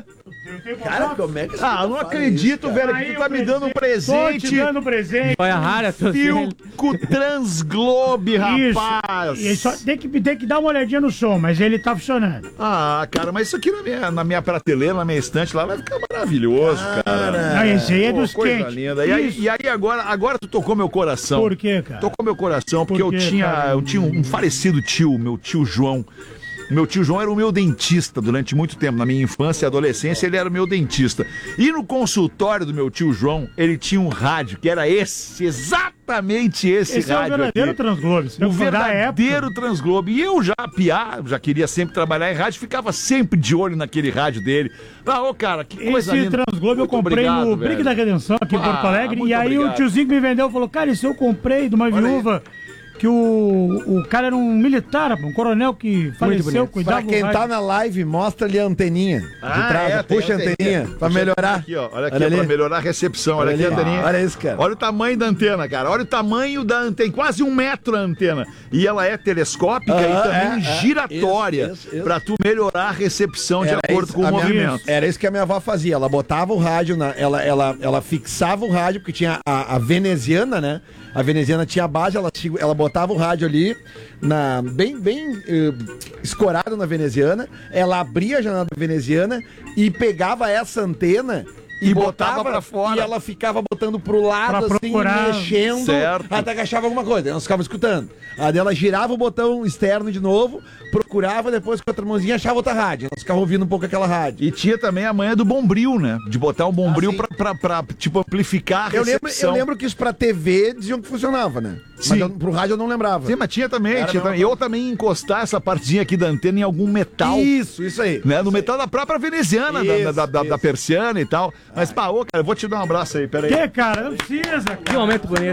Cara, como é que você Ah, não faz acredito, isso, velho, cara? que tu tá me dando um Tô te presente. dando presente. Olha rara, tô Filco Transglobe, rapaz. Isso. E só tem que, tem que dar uma olhadinha no som, mas ele tá funcionando. Ah, cara, mas isso aqui na minha, na minha prateleira, na minha estante lá, vai ficar maravilhoso, cara. Não, esse aí é Pô, dos coisa quentes. linda. E aí, Isso. e aí agora, agora tu tocou meu coração. Por quê, cara? Tocou meu coração, porque Por eu quê, tinha, cara? eu tinha um falecido tio, meu tio João. Meu tio João era o meu dentista durante muito tempo. Na minha infância e adolescência, ele era o meu dentista. E no consultório do meu tio João, ele tinha um rádio, que era esse, exatamente esse, Esse é o rádio verdadeiro aqui. Transglobe. O verdadeiro Transglobe. E eu já, piá, já queria sempre trabalhar em rádio, ficava sempre de olho naquele rádio dele. Ah, ô cara, que coisa Esse linda. Transglobe eu Muito comprei obrigado, no velho. Brick da Redenção, aqui em Ah, Porto Alegre. muito E aí obrigado. o tiozinho que me vendeu falou: cara, isso eu comprei de uma viúva. Que o, o cara era um militar, um coronel que faleceu, Pra cuidava quem do tá rádio. na live, mostra-lhe a anteninha de Ah, trás. é, tem puxa a anteninha pra Puxa melhorar. Aqui, ó, olha aqui, Olha ó, pra ali. melhorar a recepção. Olha, Olha aqui a ali. anteninha. Olha isso, cara. Olha o tamanho da antena, cara. Olha o tamanho da antena. Quase um metro a antena. E ela é telescópica Ah, e também é, é. giratória. Isso, isso, isso. Pra tu melhorar a recepção de Era acordo isso, com o a minha- movimento. Era isso que a minha avó fazia. Ela botava o rádio, na, ela, ela, ela fixava o rádio, porque tinha a, a veneziana, né? A veneziana tinha a base, ela, segu- ela botava o rádio ali, na, bem, bem eh, escorado na veneziana. Ela abria a janela da veneziana e pegava essa antena. E, E botava, botava pra fora. E ela ficava botando pro lado, Pra assim, procurar. mexendo, Certo. até que achava alguma coisa. Nós ficávamos escutando. Aí ela girava o botão externo de novo, procurava, depois com a outra mãozinha achava outra rádio. Nós ficávamos ouvindo um pouco aquela rádio. E tinha também a manha do bombril, né? De botar um bombril Ah, sim. pra, pra, pra, tipo, amplificar a Eu lembro, recepção. eu lembro que isso pra T V diziam que funcionava, né? Sim. Mas eu, pro rádio eu não lembrava. Sim, mas tinha também. Era Tinha mesmo. também. Eu também encostar essa partezinha aqui da antena em algum metal. Isso, isso aí. Né, no metal da própria veneziana, da- Isso, da, da, da isso. persiana e tal. Mas, pá, ô, cara, eu vou te dar um abraço aí, peraí. Que, cara? Não precisa, cara. Que momento bonito. Um abraço.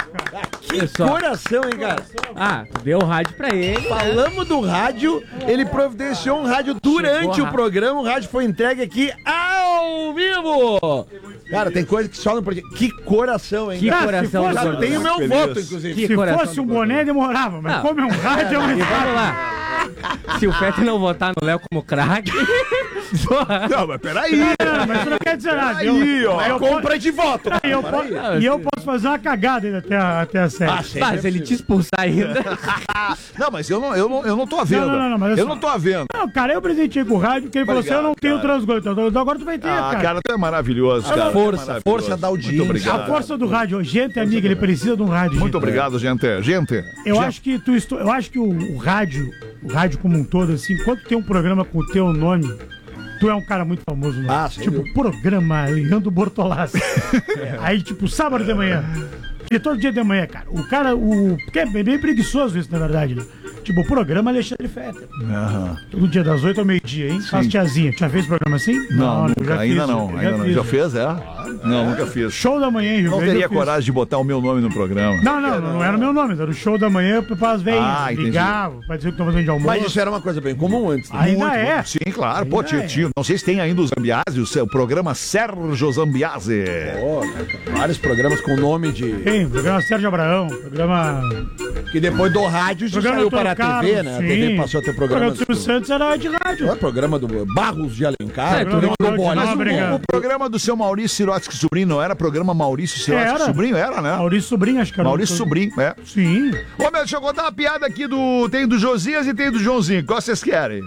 Que coração, hein, cara? Ah, tu deu o rádio pra ele. Falamos do rádio, ele providenciou um rádio durante Chegou o a- programa, o rádio foi entregue aqui ao vivo! Cara, tem coisa que só no projeto. Que coração, hein? Que cara? coração fosse- do Já gordão. tem o meu Feliz. voto, inclusive. Que Se coração fosse um do boné, demorava, mas Não. como é um rádio, é mais E vamos rápido. lá. Se o Fetter não votar no Léo como craque. Porra. Não, mas peraí. Não, mas isso não quer dizer nada. Eu- Aí, ó. eu- Compra de voto. E eu, po- e eu posso fazer uma cagada ainda até a, até a série. Mas ele te expulsar ainda. Não, mas eu não, eu não, eu não tô à venda. Não, não, não, mas eu assim- não tô à venda. Não, cara, eu presenteei com o rádio, porque ele falou assim, eu não tenho transgônio. Então agora tu vai ter, Ah, cara. cara, tu é maravilhoso, cara. Força, Maravilhoso. força da audiência. Muito obrigado. A força do rádio. Gente, amiga, ele precisa de um rádio. Muito gente. obrigado, gente. Gente. Eu gente. acho que tu estou, eu acho que o, o rádio, o rádio como um todo, assim, quando tem um programa com o teu nome, tu é um cara muito famoso, né? Ah, sem tipo, dúvida. programa Leandro Bortolassi. Aí, tipo, sábado de manhã. E todo dia de manhã, cara. O cara, o. Porque é bem preguiçoso isso, na verdade, né? Tipo, o programa Alexandre Fetter. Aham. Todo dia das oito ao meio-dia, hein? Faz tiazinha. Já fez programa assim? Não, eu nunca, já ainda fiz, não. eu Ainda não. fiz, Já fez, é? Não, nunca fiz. Show da manhã, em Rio Não Grande, teria eu fiz. coragem de botar o meu nome no programa. Não, não, não, não era o meu nome, era o show da manhã para as velhinhas. Ah, entendi. Ligava, pra dizer que estão fazendo de almoço. Mas isso era uma coisa bem comum antes. né? Ainda Muito, é. muito. Sim, claro. Pô, Ainda tio, é. tio. Não sei se tem ainda o Zambiase, o seu programa Sérgio Zambiase. Pô, cara, vários programas com nome de. Tem, programa Sérgio Abraão, programa. Que depois do rádio já Programa saiu Doutor para a Carlos, T V, né? A sim. T V passou a ter O programa programa. do Silvio Santos era de rádio. É, programa do Barros de Alencar, É, programa tudo do bom, Bolinha. não, obrigado. O programa do seu Maurício Sirotsky Sobrinho não era programa Maurício Sirotsky Era. Sobrinho? Era, né? Maurício Sobrinho, acho que era. Maurício um- Sobrinho, é. Sim. Ô, meu, deixa eu contar uma piada aqui do... Tem do Josias e tem do Joãozinho. Qual vocês querem?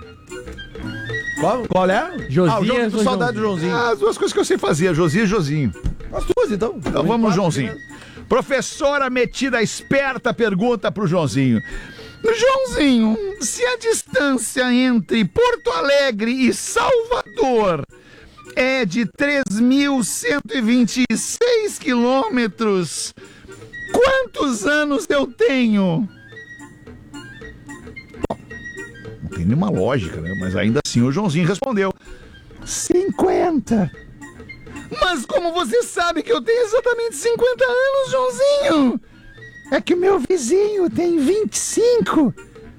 Qual, qual é? Ah, o João, Josias tô ou saudade do Joãozinho? Joãozinho. Ah, as duas coisas que eu sei fazer, Josias e Josinho. As duas, então. Então vamos no Joãozinho. Professora metida esperta pergunta pro Joãozinho. Joãozinho, se a distância entre Porto Alegre e Salvador é de três mil cento e vinte e seis quilômetros, quantos anos eu tenho? Bom, não tem nenhuma lógica, né? Mas ainda assim o Joãozinho respondeu. cinquenta. Mas como você sabe que eu tenho exatamente cinquenta anos, Joãozinho? É que o meu vizinho tem vinte e cinco.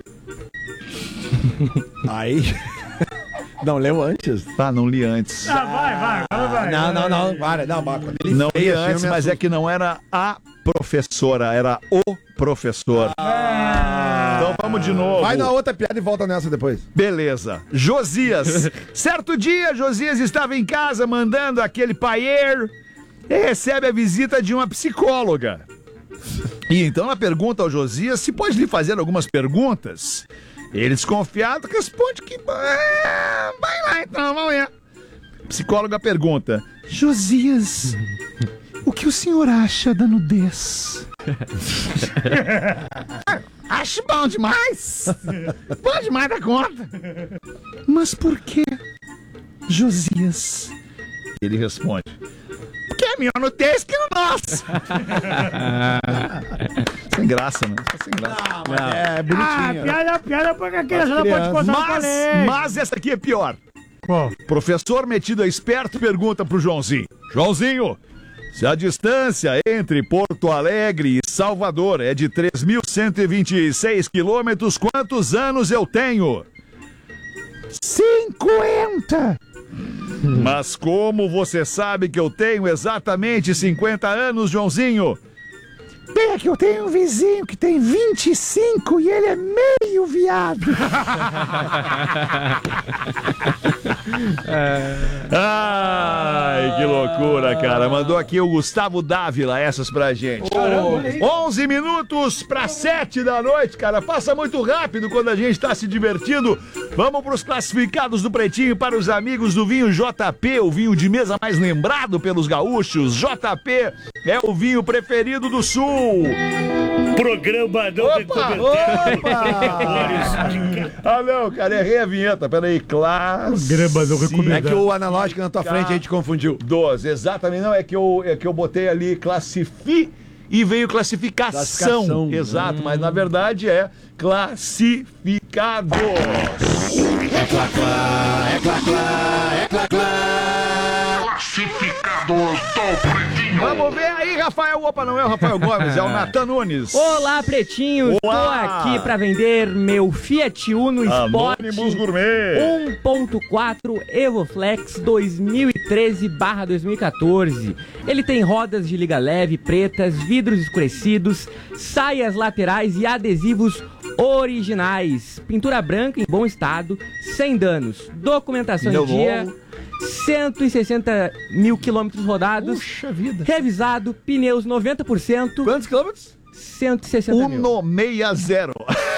Aí. Não, leu antes. Ah, não li antes. Ah, vai, vai, agora vai. Não, não, não. Para, não, para. Quando ele Não li fez assim, eu antes, me mas é assusto. que não era a professora, era o professor. Então vamos de novo. Vai na outra piada e volta nessa depois. Beleza. Josias. Certo dia, Josias estava em casa mandando aquele paier e recebe a visita de uma psicóloga. E então ela pergunta ao Josias se pode lhe fazer algumas perguntas. Ele, desconfiado, responde que... "Ah, vai lá então, vamos ver." A psicóloga pergunta: Josias, o que o senhor acha da nudez? Acho bom demais. Bom demais da conta. Mas por que, Josias? Ele responde: porque é melhor nudez que o nosso. Sem graça, né? Só sem graça. É, Ah, bonitinho. piada, piada pra que a criança não pode crianças. contar no Mas, colégio. mas essa aqui é pior. Qual? Professor metido a esperto pergunta pro Joãozinho: Joãozinho, se a distância entre Porto Alegre e Salvador é de três mil cento e vinte e seis quilômetros, quantos anos eu tenho? cinquenta. Mas como você sabe que eu tenho exatamente cinquenta anos, Joãozinho? É que eu tenho um vizinho que tem vinte e cinco e ele é meio viado. Ai, que loucura, cara. Mandou aqui o Gustavo Dávila essas pra gente. onze minutos para sete da noite, cara. Passa muito rápido quando a gente tá se divertindo. Vamos pros classificados do Pretinho para os amigos do vinho J P, o vinho de mesa mais lembrado pelos gaúchos. J P é o vinho preferido do Sul. Programa não tem comentário. Ah, não, cara, errei a vinheta. Peraí, classe. Grama não recomendado. É que o analógico na tua frente a gente confundiu. doze, exatamente. Não, é que eu, é que eu botei ali classifi e veio classificação. Classificação. Exato, hum. Mas na verdade é classificados. É clá, clá, é clá, clá, é clá, clá. Classificados do Pretinho. Vamos ver aí, Rafael. Opa, não é o Rafael Gomes, é o Natan Nunes. Olá, pretinhos. Estou aqui para vender meu Fiat Uno Sport Anônimos Gourmet um ponto quatro EvoFlex dois mil e treze barra dois mil e quatorze. Ele tem rodas de liga leve pretas, vidros escurecidos, saias laterais e adesivos originais. Pintura branca em bom estado, sem danos. Documentação em dia, cento e sessenta mil quilômetros rodados. Puxa vida. Revisado, pneus noventa por cento. Quantos quilômetros? cento e sessenta mil. cento e sessenta.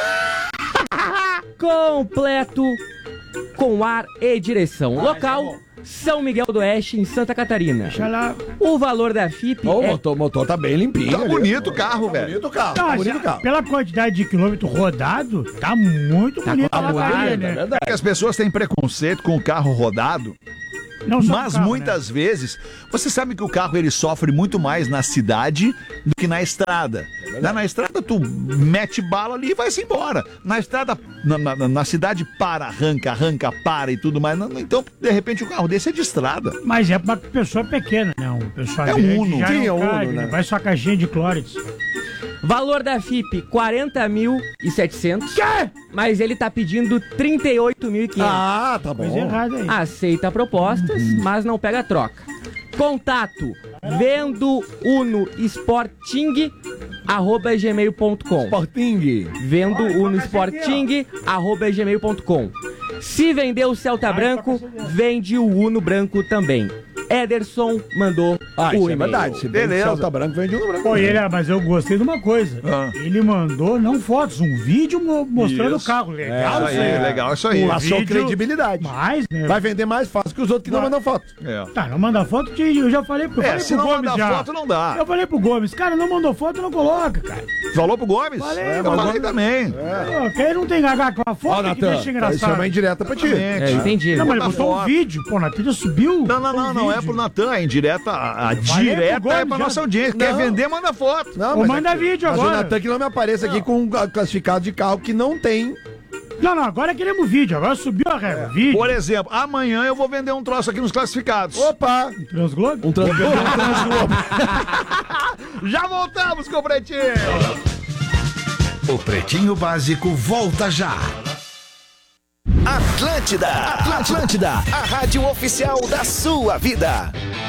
Completo com ar e direção. Local, São Miguel do Oeste, em Santa Catarina. Deixa lá. O valor da F I P Ô, o é... motor, motor tá bem limpinho. Tá ali. bonito o carro, velho. Bonito o carro. Não, Tá bonito assim, o carro. pela quantidade de quilômetro rodado, tá muito bonito a lataria, né? verdade. É que as pessoas têm preconceito com o carro rodado, Não só mas o carro, muitas vezes, você sabe que o carro ele sofre muito mais na cidade do que na estrada. na, na estrada tu mete bala ali e vai-se embora. Na estrada, na, na, na cidade para, arranca, arranca, para e tudo mais. Não, então, de repente, o carro desse é de estrada. né? Mas é pra pessoa pequena, não. Pessoa É um grande Uno. já Sim, não é um cabe, Uno, né? Vai sua caixinha de clóris. Valor da F I P, quarenta mil e setecentos. Mas ele tá pedindo trinta e oito mil e quinhentos. Ah, tá bom. Coisa errada aí. Aceita propostas, mas não pega troca. Contato, vendo Uno Sporting, arroba gmail ponto com. Sporting. Vendo Uno Sporting, arroba gmail ponto com. Se vender o Celta Branco, vende o Uno Branco também. Ederson mandou Ah, o isso é e-mail. verdade. Se Beleza. Beleza. Celta branco, vende um branco. Pô, ele, mas eu gostei de uma coisa. Ah. Ele mandou, não fotos, um vídeo mo- mostrando Isso. o carro. Legal Isso isso aí, aí. legal, isso aí. O Passou vídeo- credibilidade. Mais, né? Vai vender mais fácil que os outros que não Vai. mandam foto. É. Tá, não manda foto, que eu já falei pro, eu É, falei se pro não Gomes mandar já. foto, não dá. Eu falei pro Gomes, cara, não mandou foto, não coloca, cara. Falou pro Gomes? Falei, eu mas falei Gomes- também. Pô, que aí não tem gaga com a foto Ó, que Natan, deixa isso é engraçado. uma indireta pra ti. É, entendi. Não, mas ele Manda botou um foto. vídeo, pô, na trilha subiu. Não, não, não, um não é vídeo. pro Natan, é indireta. A, a falei direta pro Gomes é pra já. nossa audiência. Quer Não. vender, manda foto. Não, Ou mas manda é que- vídeo mas agora. o Natan que não me apareça aqui com um classificado de carro que não tem. Não, não, agora queremos vídeo, agora subiu a régua. Vídeo. Por exemplo, amanhã eu vou vender um troço aqui nos classificados. Opa! Transglobo? Um transglobo. um transglobo. Já voltamos com o Pretinho. O Pretinho Básico volta já. Atlântida, Atlântida, a rádio oficial da sua vida.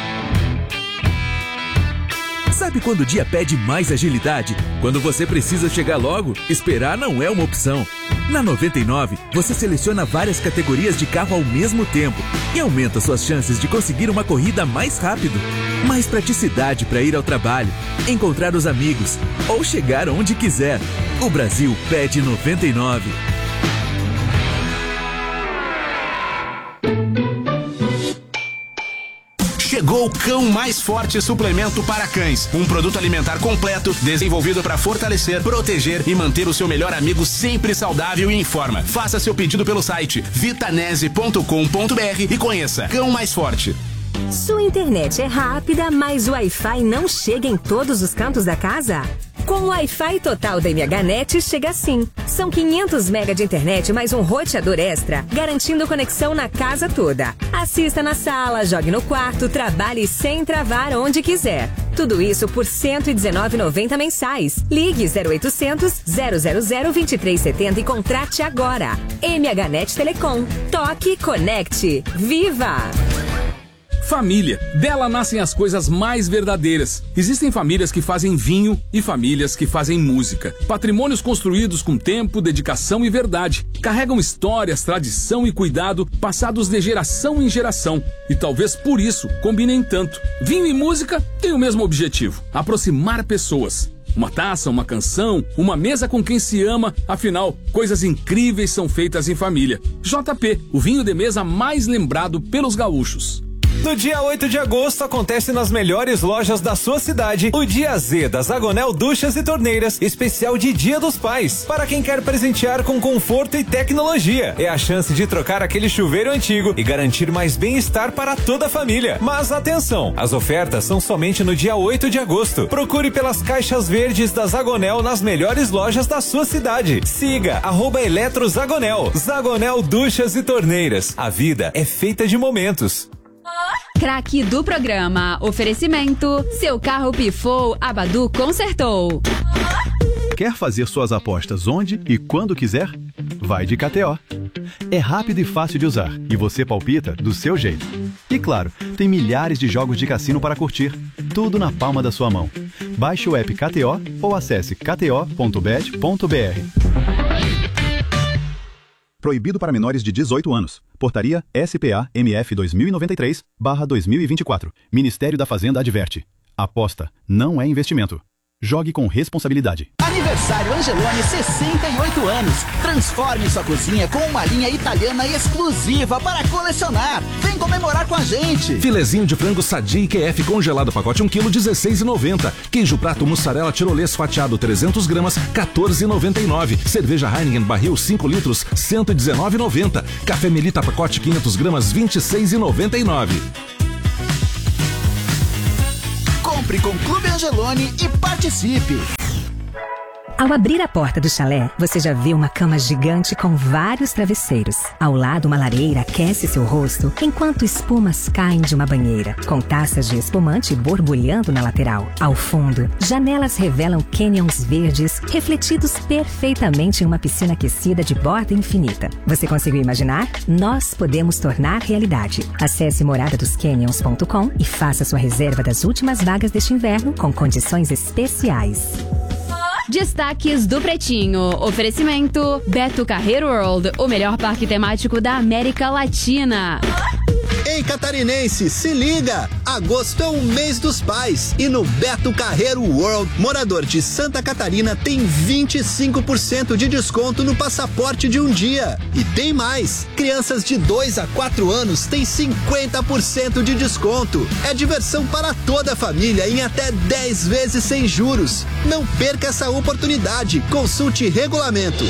Sabe quando o dia pede mais agilidade? Quando você precisa chegar logo, esperar não é uma opção. Na noventa e nove, você seleciona várias categorias de carro ao mesmo tempo e aumenta suas chances de conseguir uma corrida mais rápido. Mais praticidade para ir ao trabalho, encontrar os amigos ou chegar onde quiser. O Brasil pede noventa e nove. Chegou o Cão Mais Forte Suplemento para Cães, um produto alimentar completo desenvolvido para fortalecer, proteger e manter o seu melhor amigo sempre saudável e em forma. Faça seu pedido pelo site vitanese ponto com ponto br e conheça Cão Mais Forte. Sua internet é rápida, mas o Wi-Fi não chega em todos os cantos da casa? Com o Wi-Fi total da MHNet chega assim. São quinhentos megas de internet mais um roteador extra, garantindo conexão na casa toda. Assista na sala, jogue no quarto, trabalhe sem travar onde quiser. Tudo isso por cento e dezenove reais e noventa centavos mensais. Ligue zero oitocentos, zero zero zero, vinte e três setenta e contrate agora. MHNet Telecom. Toque e conecte. Viva! Família. Dela nascem as coisas mais verdadeiras. Existem famílias que fazem vinho e famílias que fazem música. Patrimônios construídos com tempo, dedicação e verdade. Carregam histórias, tradição e cuidado passados de geração em geração. E talvez por isso combinem tanto. Vinho e música têm o mesmo objetivo: aproximar pessoas. Uma taça, uma canção, uma mesa com quem se ama, afinal, coisas incríveis são feitas em família. J P, o vinho de mesa mais lembrado pelos gaúchos. No dia oito de agosto acontece nas melhores lojas da sua cidade o Dia Z da Zagonel Duchas e Torneiras, especial de Dia dos Pais. Para quem quer presentear com conforto e tecnologia, é a chance de trocar aquele chuveiro antigo e garantir mais bem-estar para toda a família. Mas atenção, as ofertas são somente no dia oito de agosto. Procure pelas caixas verdes da Zagonel nas melhores lojas da sua cidade. Siga arroba Eletro Zagonel. Zagonel Duchas e Torneiras. A vida é feita de momentos. Oh! Craque do programa. Oferecimento. Seu carro pifou, a Badu consertou. Quer fazer suas apostas onde e quando quiser? Vai de K T O. É rápido e fácil de usar e você palpita do seu jeito. E claro, tem milhares de jogos de cassino para curtir, tudo na palma da sua mão. Baixe o app K T O ou acesse k t o ponto bet ponto b r. Proibido para menores de dezoito anos. Portaria S P A M F dois mil e noventa e três barra dois mil e vinte e quatro. Ministério da Fazenda adverte. Aposta não é investimento. Jogue com responsabilidade. Aniversário Angeloni, sessenta e oito anos. Transforme sua cozinha com uma linha italiana exclusiva para colecionar. Vem comemorar com a gente. Filezinho de frango Sadia Q F congelado, pacote um quilo, dezesseis reais e noventa centavos. Queijo prato mussarela tirolês fatiado, trezentos gramas, quatorze reais e noventa e nove centavos. Cerveja Heineken barril cinco litros, cento e dezenove reais e noventa centavos. Café Melita pacote quinhentas gramas, vinte e seis reais e noventa e nove centavos. Compre com Clube Angeloni e participe. Ao abrir a porta do chalé, você já vê uma cama gigante com vários travesseiros. Ao lado, uma lareira aquece seu rosto, enquanto espumas caem de uma banheira, com taças de espumante borbulhando na lateral. Ao fundo, janelas revelam canyons verdes, refletidos perfeitamente em uma piscina aquecida de borda infinita. Você conseguiu imaginar? Nós podemos tornar realidade. Acesse morada dos canyons ponto com e faça sua reserva das últimas vagas deste inverno com condições especiais. Destaques do Pretinho. Oferecimento Beto Carreiro World, o melhor parque temático da América Latina. Ei, catarinense, se liga! Agosto é o mês dos pais e no Beto Carreiro World, morador de Santa Catarina tem vinte e cinco por cento de desconto no passaporte de um dia. E tem mais! Crianças de dois a quatro anos têm cinquenta por cento de desconto. É diversão para toda a família em até dez vezes sem juros. Não perca essa oportunidade. Consulte regulamento.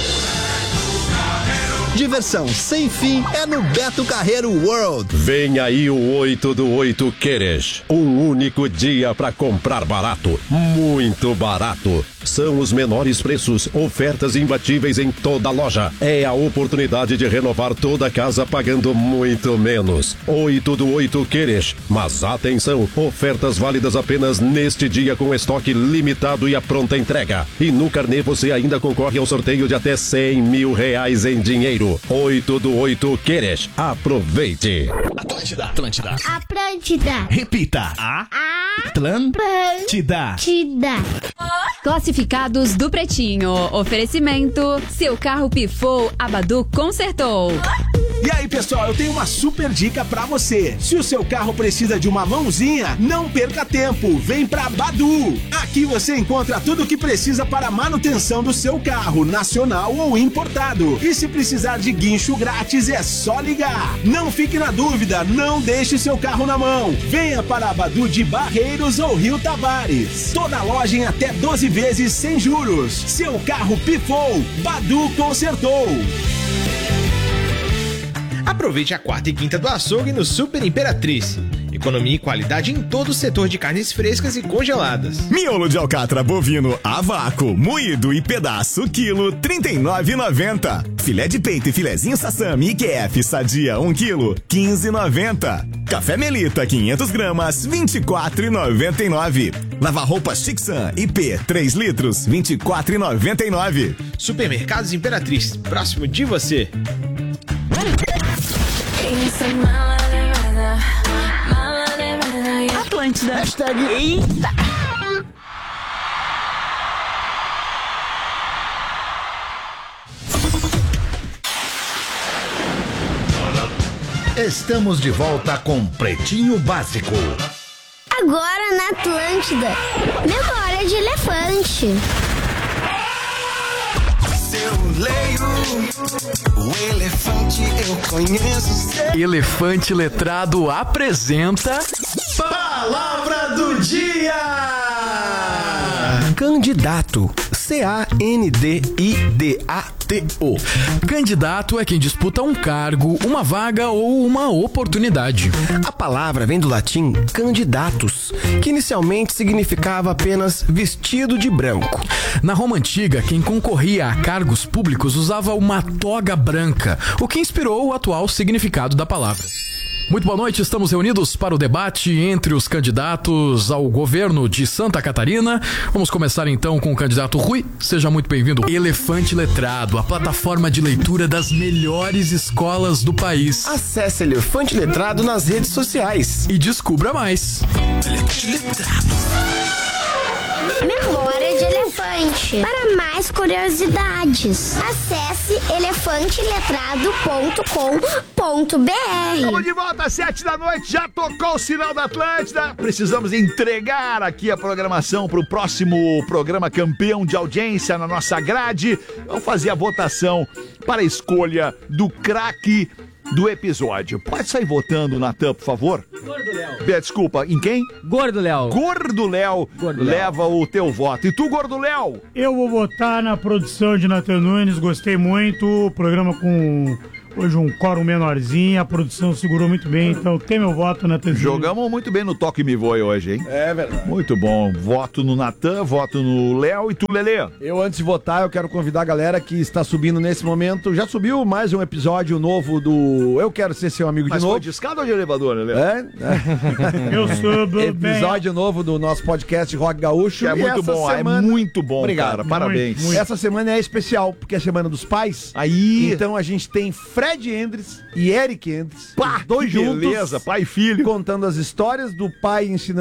Diversão sem fim é no Beto Carreiro World. Vem aí o oito do oito Queres. Um único dia para comprar barato. Muito barato. São os menores preços, ofertas imbatíveis em toda a loja. É a oportunidade de renovar toda a casa pagando muito menos. oito do oito Queres. Mas atenção, ofertas válidas apenas neste dia com estoque limitado e a pronta entrega. E no carnê você ainda concorre ao sorteio de até cem mil reais em dinheiro. oito do oito Queres. Aproveite. Atlântida. Atlântida. Atlântida. Repita. A. Atlântida. Atlântida. Classificados do Pretinho. Oferecimento. Seu carro pifou, a Badu consertou. E aí, pessoal, eu tenho uma super dica pra você. Se o seu carro precisa de uma mãozinha, não perca tempo. Vem pra Badu. Aqui você encontra tudo o que precisa para a manutenção do seu carro, nacional ou importado. E se precisar de guincho grátis, é só ligar. Não fique na dúvida, não deixe seu carro na mão. Venha para a Badu de Barreiros ou Rio Tavares. Toda loja em até doze vezes sem juros. Seu carro pifou, Badu consertou. Aproveite a quarta e quinta do açougue no Super Imperatriz. Economia e qualidade em todo o setor de carnes frescas e congeladas. Miolo de alcatra bovino a vácuo, moído e pedaço, quilo, trinta e nove reais e noventa centavos. Filé de peito e filezinho sassami I Q F sadia, um quilo, quinze reais e noventa centavos. Café Melita, quinhentas gramas, vinte e quatro reais e noventa e nove centavos. Lavar roupas Tixan I P, três litros, vinte e quatro reais e noventa e nove centavos. Supermercados Imperatriz, próximo de você. Atlântida. Hashtag eita. Estamos de volta com Pretinho Básico. Agora na Atlântida, memória de elefante. Eu leio o elefante, eu conheço. Elefante Letrado apresenta Palavra do Dia. Candidato. C A N D I D A T O. Candidato é quem disputa um cargo, uma vaga ou uma oportunidade. A palavra vem do latim candidatus, que inicialmente significava apenas vestido de branco. Na Roma Antiga, quem concorria a cargos públicos usava uma toga branca, o que inspirou o atual significado da palavra. Muito boa noite, estamos reunidos para o debate entre os candidatos ao governo de Santa Catarina. Vamos começar então com o candidato Rui. Seja muito bem-vindo. Elefante Letrado, a plataforma de leitura das melhores escolas do país. Acesse Elefante Letrado nas redes sociais e descubra mais. Elefante Letrado. Memória de Elefante. Para mais curiosidades, acesse elefante letrado ponto com ponto b r. Estamos de volta às sete da noite, já tocou o sinal da Atlântida. Precisamos entregar aqui a programação para o próximo programa campeão de audiência na nossa grade. Vamos fazer a votação para a escolha do craque do episódio. Pode sair votando, Natan, por favor? Gordo Léo. Desculpa, em quem? Gordo Léo. Gordo Léo leva o teu voto. E tu, Gordo Léo? Eu vou votar na produção de Natan Nunes, gostei muito. Programa com hoje um quórum menorzinho, a produção segurou muito bem, então tem meu voto, Natan Nunes. Jogamos muito bem no Toque Me Voe hoje, hein? É verdade. Muito bom. Voto no Natan, voto no Léo e tu, Lelê? Eu, antes de votar, eu quero convidar a galera que está subindo nesse momento. Já subiu mais um episódio novo do Eu Quero Ser Seu Amigo Mas de Novo. Mas foi de escada ou de elevador, Lelê? É? é. Eu subo Episódio bem. novo do nosso podcast Rock Gaúcho. Que é muito bom, semana... é muito bom, Obrigado. Cara. Parabéns. Muito, muito. Essa semana é especial, porque é a Semana dos Pais. Aí. Então a gente tem Fred Endres e Eric Endres, Pá, dois juntos, beleza, pai e filho, contando as histórias do pai ensinando